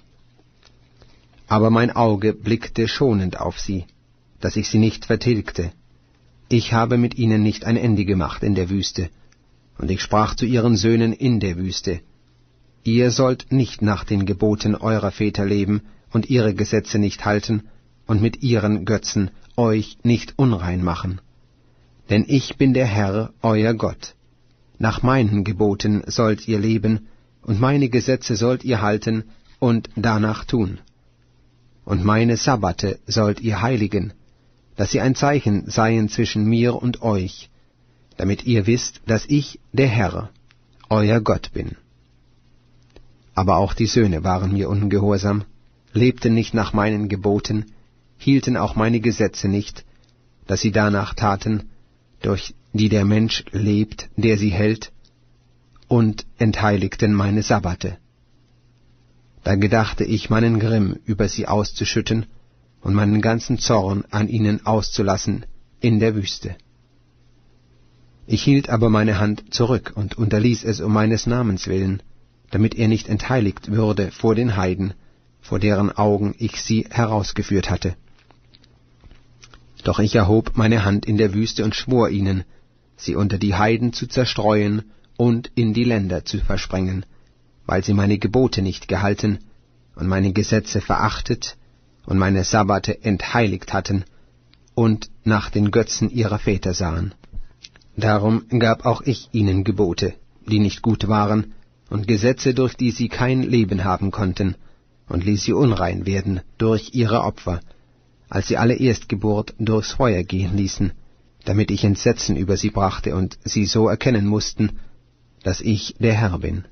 Aber mein Auge blickte schonend auf sie, dass ich sie nicht vertilgte. Ich habe mit ihnen nicht ein Ende gemacht in der Wüste, und ich sprach zu ihren Söhnen in der Wüste, ihr sollt nicht nach den Geboten eurer Väter leben und ihre Gesetze nicht halten und mit ihren Götzen euch nicht unrein machen. Denn ich bin der Herr, euer Gott. Nach meinen Geboten sollt ihr leben, und meine Gesetze sollt ihr halten und danach tun. Und meine Sabbate sollt ihr heiligen, dass sie ein Zeichen seien zwischen mir und euch, damit ihr wisst, dass ich, der Herr, euer Gott bin. Aber auch die Söhne waren mir ungehorsam, lebten nicht nach meinen Geboten, hielten auch meine Gesetze nicht, dass sie danach taten, durch die der Mensch lebt, der sie hält, und entheiligten meine Sabbate. Da gedachte ich, meinen Grimm über sie auszuschütten und meinen ganzen Zorn an ihnen auszulassen in der Wüste. Ich hielt aber meine Hand zurück und unterließ es um meines Namens willen, damit er nicht entheiligt würde vor den Heiden, vor deren Augen ich sie herausgeführt hatte. Doch ich erhob meine Hand in der Wüste und schwor ihnen, sie unter die Heiden zu zerstreuen und in die Länder zu versprengen, weil sie meine Gebote nicht gehalten und meine Gesetze verachtet und meine Sabbate entheiligt hatten und nach den Götzen ihrer Väter sahen. Darum gab auch ich ihnen Gebote, die nicht gut waren, und Gesetze, durch die sie kein Leben haben konnten, und ließ sie unrein werden durch ihre Opfer, als sie alle Erstgeburt durchs Feuer gehen ließen, damit ich Entsetzen über sie brachte und sie so erkennen mussten, dass ich der Herr bin.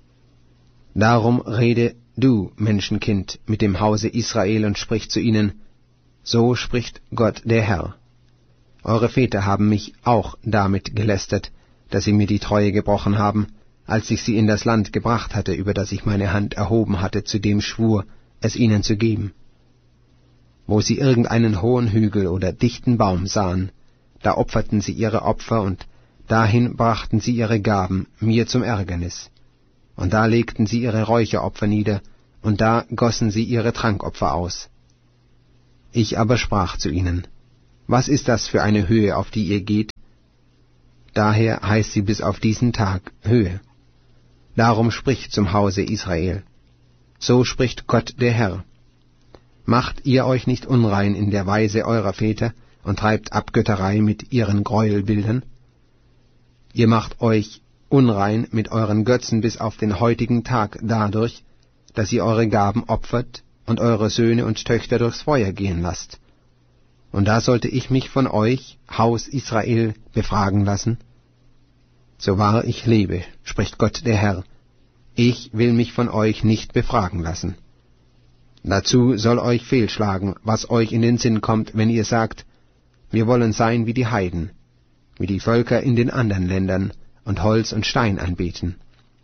Darum rede du, Menschenkind, mit dem Hause Israel und sprich zu ihnen, so spricht Gott der Herr. Eure Väter haben mich auch damit gelästert, dass sie mir die Treue gebrochen haben, als ich sie in das Land gebracht hatte, über das ich meine Hand erhoben hatte, zu dem schwur, es ihnen zu geben. Wo sie irgendeinen hohen Hügel oder dichten Baum sahen, da opferten sie ihre Opfer, und dahin brachten sie ihre Gaben mir zum Ärgernis. Und da legten sie ihre Räucheropfer nieder, und da gossen sie ihre Trankopfer aus. Ich aber sprach zu ihnen, Was ist das für eine Höhe, auf die ihr geht? Daher heißt sie bis auf diesen Tag Höhe. Darum spricht zum Hause Israel. So spricht Gott der Herr. Macht ihr euch nicht unrein in der Weise eurer Väter und treibt Abgötterei mit ihren Gräuelbildern? Ihr macht euch unrein mit euren Götzen bis auf den heutigen Tag dadurch, dass ihr eure Gaben opfert und eure Söhne und Töchter durchs Feuer gehen lasst. Und da sollte ich mich von euch, Haus Israel, befragen lassen? So wahr ich lebe, spricht Gott der Herr, ich will mich von euch nicht befragen lassen. Dazu soll euch fehlschlagen, was euch in den Sinn kommt, wenn ihr sagt, wir wollen sein wie die Heiden, wie die Völker in den anderen Ländern, und Holz und Stein anbeten.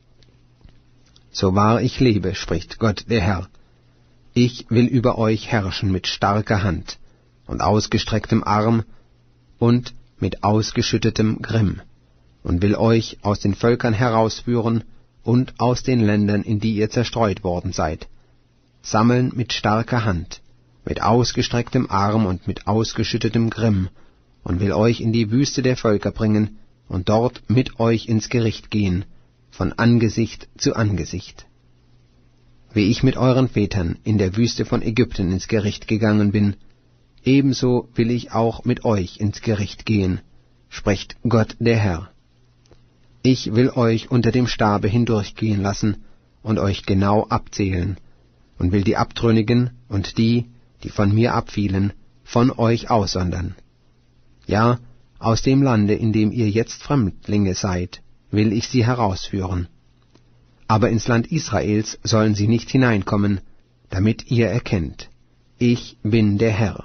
So wahr ich lebe, spricht Gott der Herr, ich will über euch herrschen mit starker Hand und ausgestrecktem Arm und mit ausgeschüttetem Grimm, und will euch aus den Völkern herausführen und aus den Ländern, in die ihr zerstreut worden seid, sammeln mit starker Hand, mit ausgestrecktem Arm und mit ausgeschüttetem Grimm, und will euch in die Wüste der Völker bringen und dort mit euch ins Gericht gehen, von Angesicht zu Angesicht. Wie ich mit euren Vätern in der Wüste von Ägypten ins Gericht gegangen bin, ebenso will ich auch mit euch ins Gericht gehen, spricht Gott der Herr. Ich will euch unter dem Stabe hindurchgehen lassen und euch genau abzählen, und will die Abtrünnigen und die, die von mir abfielen, von euch aussondern. Ja, aus dem Lande, in dem ihr jetzt Fremdlinge seid, will ich sie herausführen. Aber ins Land Israels sollen sie nicht hineinkommen, damit ihr erkennt, ich bin der Herr.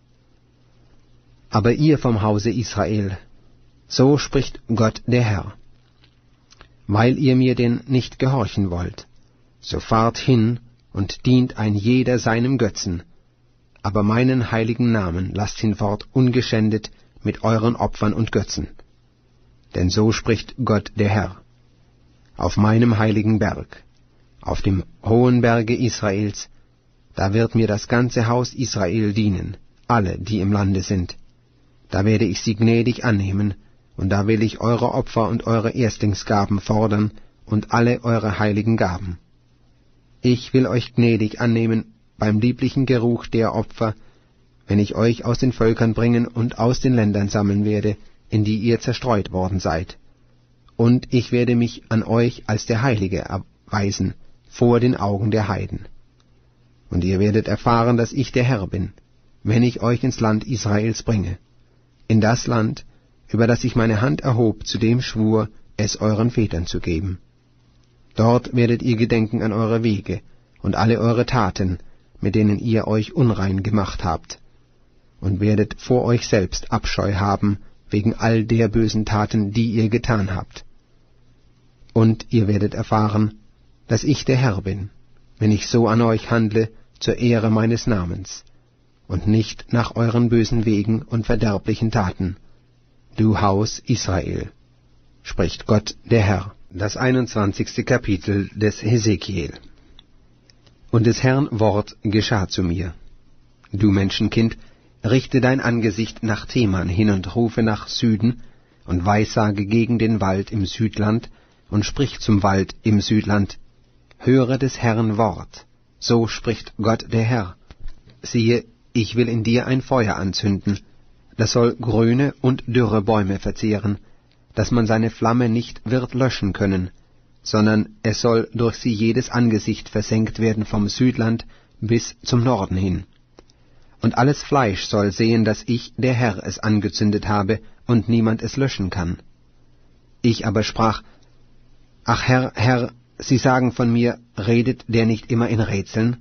Aber ihr vom Hause Israel, so spricht Gott der Herr, weil ihr mir denn nicht gehorchen wollt, so fahrt hin und dient ein jeder seinem Götzen, aber meinen heiligen Namen lasst hinfort ungeschändet mit euren Opfern und Götzen. Denn so spricht Gott der Herr, auf meinem heiligen Berg, auf dem hohen Berge Israels, da wird mir das ganze Haus Israel dienen, alle, die im Lande sind. Da werde ich sie gnädig annehmen, und da will ich eure Opfer und eure Erstlingsgaben fordern und alle eure heiligen Gaben. Ich will euch gnädig annehmen beim lieblichen Geruch der Opfer, wenn ich euch aus den Völkern bringen und aus den Ländern sammeln werde, in die ihr zerstreut worden seid. Und ich werde mich an euch als der Heilige erweisen, vor den Augen der Heiden. Und ihr werdet erfahren, dass ich der Herr bin, wenn ich euch ins Land Israels bringe, in das Land, über das ich meine Hand erhob, zu dem schwur, es euren Vätern zu geben. Dort werdet ihr gedenken an eure Wege und alle eure Taten, mit denen ihr euch unrein gemacht habt, und werdet vor euch selbst Abscheu haben wegen all der bösen Taten, die ihr getan habt. Und ihr werdet erfahren, dass ich der Herr bin, wenn ich so an euch handle zur Ehre meines Namens, und nicht nach euren bösen Wegen und verderblichen Taten, du Haus Israel, spricht Gott der Herr. Das einundzwanzigste Kapitel des Hesekiel. Und des Herrn Wort geschah zu mir. Du Menschenkind, richte dein Angesicht nach Teman hin und rufe nach Süden und weissage gegen den Wald im Südland und sprich zum Wald im Südland, höre des Herrn Wort, so spricht Gott der Herr. Siehe, ich will in dir ein Feuer anzünden, das soll grüne und dürre Bäume verzehren, dass man seine Flamme nicht wird löschen können, sondern es soll durch sie jedes Angesicht versenkt werden vom Südland bis zum Norden hin. Und alles Fleisch soll sehen, dass ich, der Herr, es angezündet habe und niemand es löschen kann. Ich aber sprach, ach Herr, Herr, Sie sagen von mir, redet der nicht immer in Rätseln?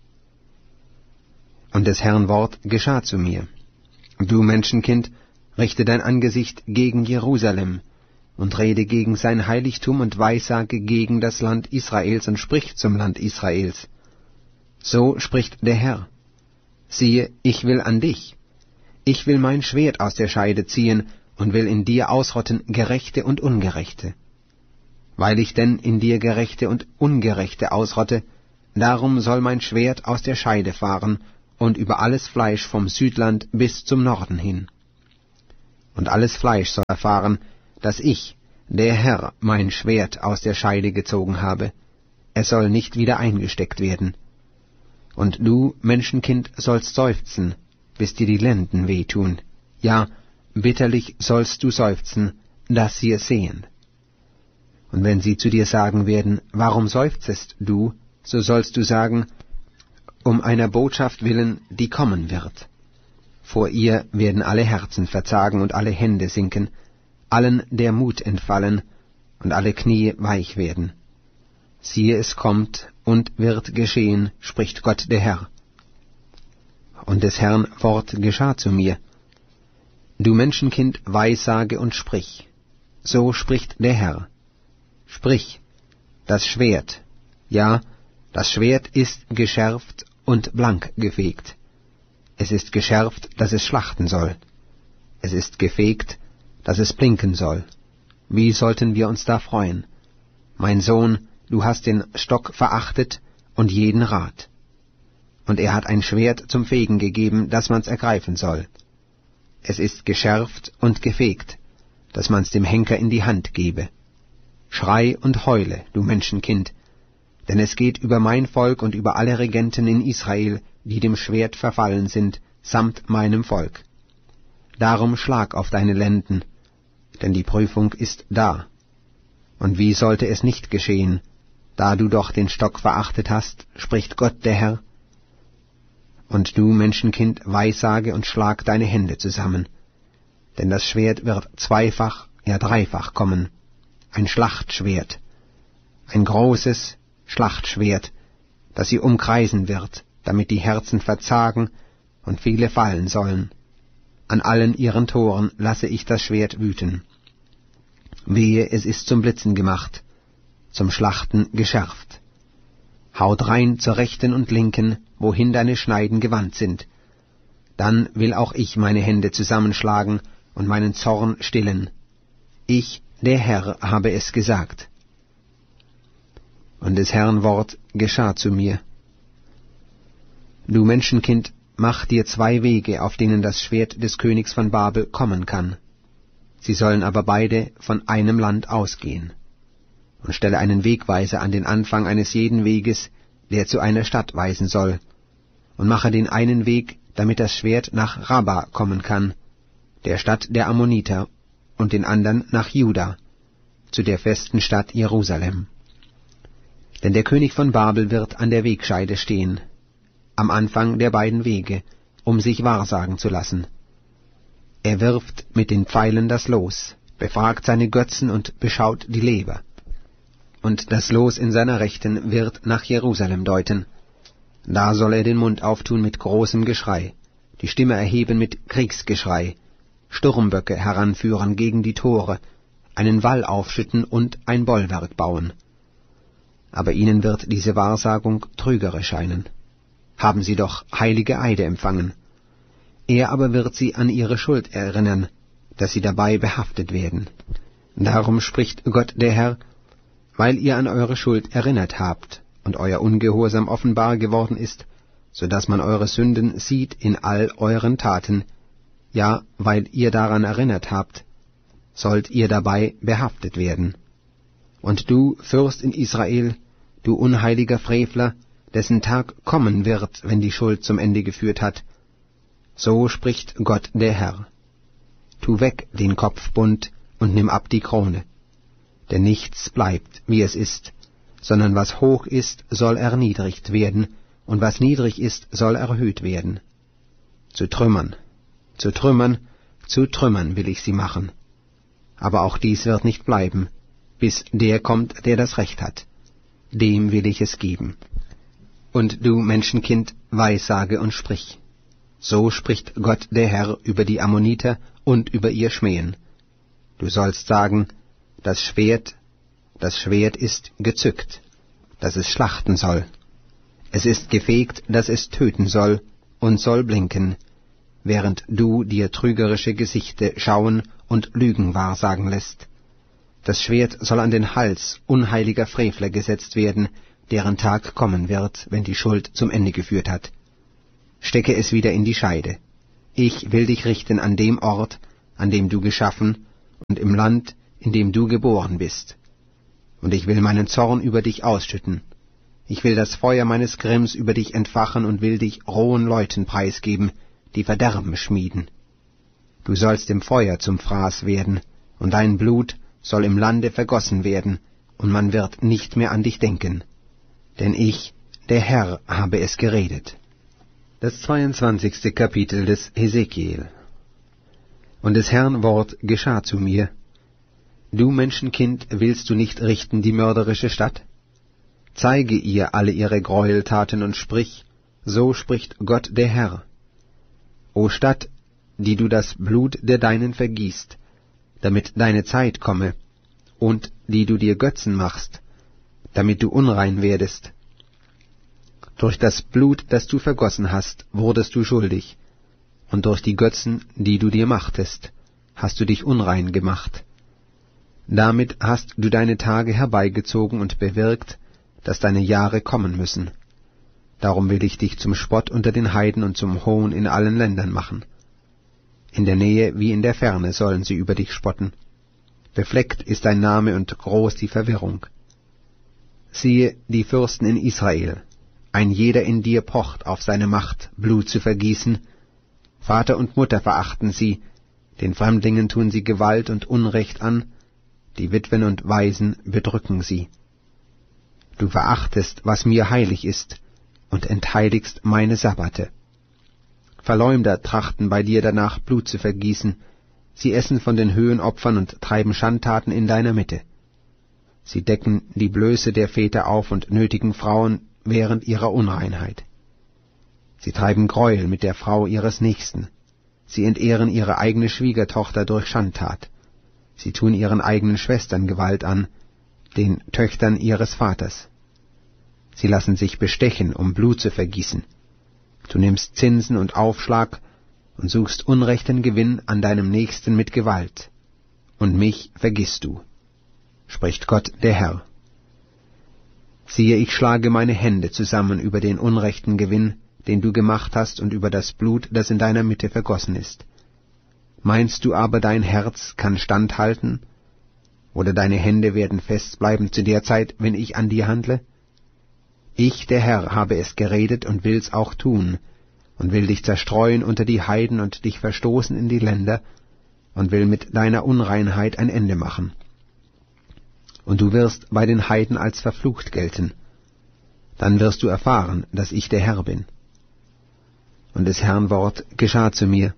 Und des Herrn Wort geschah zu mir. Du Menschenkind, richte dein Angesicht gegen Jerusalem und rede gegen sein Heiligtum und weissage gegen das Land Israels und sprich zum Land Israels. So spricht der Herr. Siehe, ich will an dich. Ich will mein Schwert aus der Scheide ziehen und will in dir ausrotten Gerechte und Ungerechte. Weil ich denn in dir Gerechte und Ungerechte ausrotte, darum soll mein Schwert aus der Scheide fahren und über alles Fleisch vom Südland bis zum Norden hin. Und alles Fleisch soll erfahren, dass ich, der Herr, mein Schwert aus der Scheide gezogen habe. Es soll nicht wieder eingesteckt werden. Und du, Menschenkind, sollst seufzen, bis dir die Lenden wehtun. Ja, bitterlich sollst du seufzen, dass sie es sehen. Und wenn sie zu dir sagen werden, warum seufzest du, so sollst du sagen, um einer Botschaft willen, die kommen wird. Vor ihr werden alle Herzen verzagen und alle Hände sinken, allen der Mut entfallen und alle Knie weich werden. Siehe, es kommt und wird geschehen, spricht Gott der Herr. Und des Herrn Wort geschah zu mir. Du Menschenkind, weissage und sprich. So spricht der Herr. Sprich, das Schwert, ja, das Schwert ist geschärft und blank gefegt. Es ist geschärft, dass es schlachten soll. Es ist gefegt, dass es blinken soll. Wie sollten wir uns da freuen? Mein Sohn, du hast den Stock verachtet und jeden Rat. Und er hat ein Schwert zum Fegen gegeben, dass man's ergreifen soll. Es ist geschärft und gefegt, dass man's dem Henker in die Hand gebe. Schrei und heule, du Menschenkind, denn es geht über mein Volk und über alle Regenten in Israel, die dem Schwert verfallen sind, samt meinem Volk. Darum schlag auf deine Lenden, denn die Prüfung ist da. Und wie sollte es nicht geschehen, da du doch den Stock verachtet hast, spricht Gott der Herr? Und du, Menschenkind, weissage und schlag deine Hände zusammen, denn das Schwert wird zweifach, ja dreifach kommen, ein Schlachtschwert, ein großes Schlachtschwert, das sie umkreisen wird, damit die Herzen verzagen und viele fallen sollen. An allen ihren Toren lasse ich das Schwert wüten. Wehe, es ist zum Blitzen gemacht, zum Schlachten geschärft. Haut rein zur Rechten und Linken, wohin deine Schneiden gewandt sind. Dann will auch ich meine Hände zusammenschlagen und meinen Zorn stillen. Ich, der Herr, habe es gesagt. Und des Herrn Wort geschah zu mir. Du Menschenkind, mach dir zwei Wege, auf denen das Schwert des Königs von Babel kommen kann. Sie sollen aber beide von einem Land ausgehen. Und stelle einen Wegweiser an den Anfang eines jeden Weges, der zu einer Stadt weisen soll, und mache den einen Weg, damit das Schwert nach Rabba kommen kann, der Stadt der Ammoniter, und den anderen nach Juda, zu der festen Stadt Jerusalem. Denn der König von Babel wird an der Wegscheide stehen, am Anfang der beiden Wege, um sich wahrsagen zu lassen. Er wirft mit den Pfeilen das Los, befragt seine Götzen und beschaut die Leber. Und das Los in seiner Rechten wird nach Jerusalem deuten. Da soll er den Mund auftun mit großem Geschrei, die Stimme erheben mit Kriegsgeschrei, Sturmböcke heranführen gegen die Tore, einen Wall aufschütten und ein Bollwerk bauen. Aber ihnen wird diese Wahrsagung trügerisch scheinen. Haben sie doch heilige Eide empfangen. Er aber wird sie an ihre Schuld erinnern, dass sie dabei behaftet werden. Darum spricht Gott der Herr, weil ihr an eure Schuld erinnert habt und euer Ungehorsam offenbar geworden ist, so dass man eure Sünden sieht in all euren Taten, ja, weil ihr daran erinnert habt, sollt ihr dabei behaftet werden. Und du, Fürst in Israel, du unheiliger Frevler, dessen Tag kommen wird, wenn die Schuld zum Ende geführt hat, so spricht Gott der Herr. Tu weg den Kopfbund und nimm ab die Krone. Denn nichts bleibt, wie es ist, sondern was hoch ist, soll erniedrigt werden, und was niedrig ist, soll erhöht werden. Zu Trümmern, zu Trümmern, zu Trümmern will ich sie machen. Aber auch dies wird nicht bleiben, bis der kommt, der das Recht hat. Dem will ich es geben. Und du, Menschenkind, weissage und sprich. So spricht Gott der Herr über die Ammoniter und über ihr Schmähen. Du sollst sagen, das Schwert, das Schwert ist gezückt, dass es schlachten soll. Es ist gefegt, dass es töten soll und soll blinken, während du dir trügerische Gesichte schauen und Lügen wahrsagen lässt. Das Schwert soll an den Hals unheiliger Frevler gesetzt werden, deren Tag kommen wird, wenn die Schuld zum Ende geführt hat. Stecke es wieder in die Scheide. Ich will dich richten an dem Ort, an dem du geschaffen, und im Land, in dem du geboren bist. Und ich will meinen Zorn über dich ausschütten. Ich will das Feuer meines Grimms über dich entfachen und will dich rohen Leuten preisgeben, die Verderben schmieden. Du sollst dem Feuer zum Fraß werden, und dein Blut soll im Lande vergossen werden, und man wird nicht mehr an dich denken. Denn ich, der Herr, habe es geredet. Das zweiundzwanzigste Kapitel des Hesekiel. Und des Herrn Wort geschah zu mir: Du Menschenkind, willst du nicht richten die mörderische Stadt? Zeige ihr alle ihre Gräueltaten und sprich, so spricht Gott der Herr. O Stadt, die du das Blut der Deinen vergießt, damit deine Zeit komme, und die du dir Götzen machst, damit du unrein werdest. Durch das Blut, das du vergossen hast, wurdest du schuldig, und durch die Götzen, die du dir machtest, hast du dich unrein gemacht. Damit hast du deine Tage herbeigezogen und bewirkt, dass deine Jahre kommen müssen. Darum will ich dich zum Spott unter den Heiden und zum Hohn in allen Ländern machen. In der Nähe wie in der Ferne sollen sie über dich spotten. Befleckt ist dein Name und groß die Verwirrung. Siehe, die Fürsten in Israel, ein jeder in dir pocht auf seine Macht, Blut zu vergießen. Vater und Mutter verachten sie, den Fremdlingen tun sie Gewalt und Unrecht an, die Witwen und Waisen bedrücken sie. Du verachtest, was mir heilig ist, und entheiligst meine Sabbate. Verleumder trachten bei dir danach, Blut zu vergießen, sie essen von den Höhenopfern und treiben Schandtaten in deiner Mitte. Sie decken die Blöße der Väter auf und nötigen Frauen während ihrer Unreinheit. Sie treiben Gräuel mit der Frau ihres Nächsten. Sie entehren ihre eigene Schwiegertochter durch Schandtat. Sie tun ihren eigenen Schwestern Gewalt an, den Töchtern ihres Vaters. Sie lassen sich bestechen, um Blut zu vergießen. Du nimmst Zinsen und Aufschlag und suchst unrechten Gewinn an deinem Nächsten mit Gewalt. Und mich vergisst du, spricht Gott der Herr. Siehe, ich schlage meine Hände zusammen über den unrechten Gewinn, den du gemacht hast, und über das Blut, das in deiner Mitte vergossen ist. Meinst du aber, dein Herz kann standhalten, oder deine Hände werden festbleiben zu der Zeit, wenn ich an dir handle? Ich, der Herr, habe es geredet und will's auch tun, und will dich zerstreuen unter die Heiden und dich verstoßen in die Länder, und will mit deiner Unreinheit ein Ende machen. Und du wirst bei den Heiden als verflucht gelten. Dann wirst du erfahren, dass ich der Herr bin. Und des Herrn Wort geschah zu mir: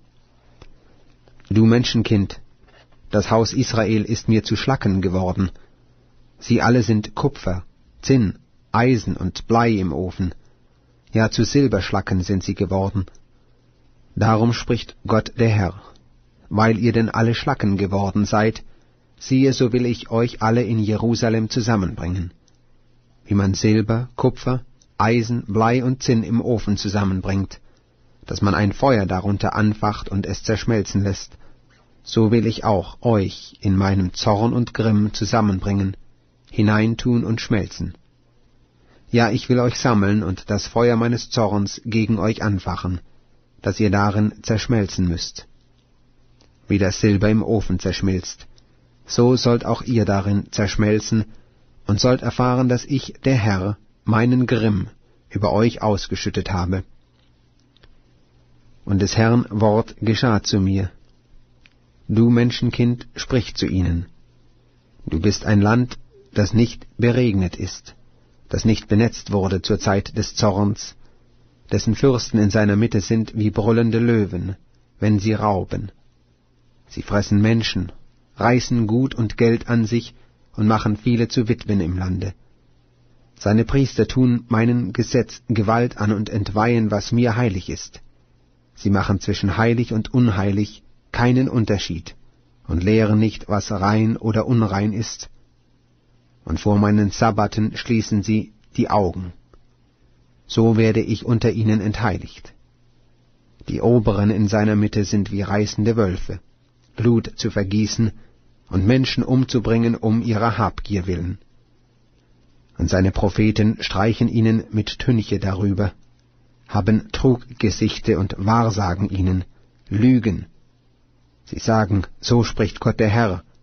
Du Menschenkind, das Haus Israel ist mir zu Schlacken geworden. Sie alle sind Kupfer, Zinn, Eisen und Blei im Ofen. Ja, zu Silberschlacken sind sie geworden. Darum spricht Gott der Herr: Weil ihr denn alle Schlacken geworden seid, siehe, so will ich euch alle in Jerusalem zusammenbringen. Wie man Silber, Kupfer, Eisen, Blei und Zinn im Ofen zusammenbringt, dass man ein Feuer darunter anfacht und es zerschmelzen lässt, so will ich auch euch in meinem Zorn und Grimm zusammenbringen, hineintun und schmelzen. Ja, ich will euch sammeln und das Feuer meines Zorns gegen euch anfachen, dass ihr darin zerschmelzen müsst. Wie das Silber im Ofen zerschmilzt, so sollt auch ihr darin zerschmelzen und sollt erfahren, dass ich, der Herr, meinen Grimm über euch ausgeschüttet habe. Und des Herrn Wort geschah zu mir: Du Menschenkind, sprich zu ihnen. Du bist ein Land, das nicht beregnet ist, das nicht benetzt wurde zur Zeit des Zorns, dessen Fürsten in seiner Mitte sind wie brüllende Löwen, wenn sie rauben. Sie fressen Menschen, reißen Gut und Geld an sich und machen viele zu Witwen im Lande. Seine Priester tun meinem Gesetz Gewalt an und entweihen, was mir heilig ist. Sie machen zwischen heilig und unheilig keinen Unterschied und lehren nicht, was rein oder unrein ist. Und vor meinen Sabbaten schließen sie die Augen. So werde ich unter ihnen entheiligt. Die Oberen in seiner Mitte sind wie reißende Wölfe, Blut zu vergießen und Menschen umzubringen um ihrer Habgier willen. Und seine Propheten streichen ihnen mit Tünche darüber, haben Truggesichte und wahrsagen ihnen, lügen. Sie sagen, so spricht Gott der Herr,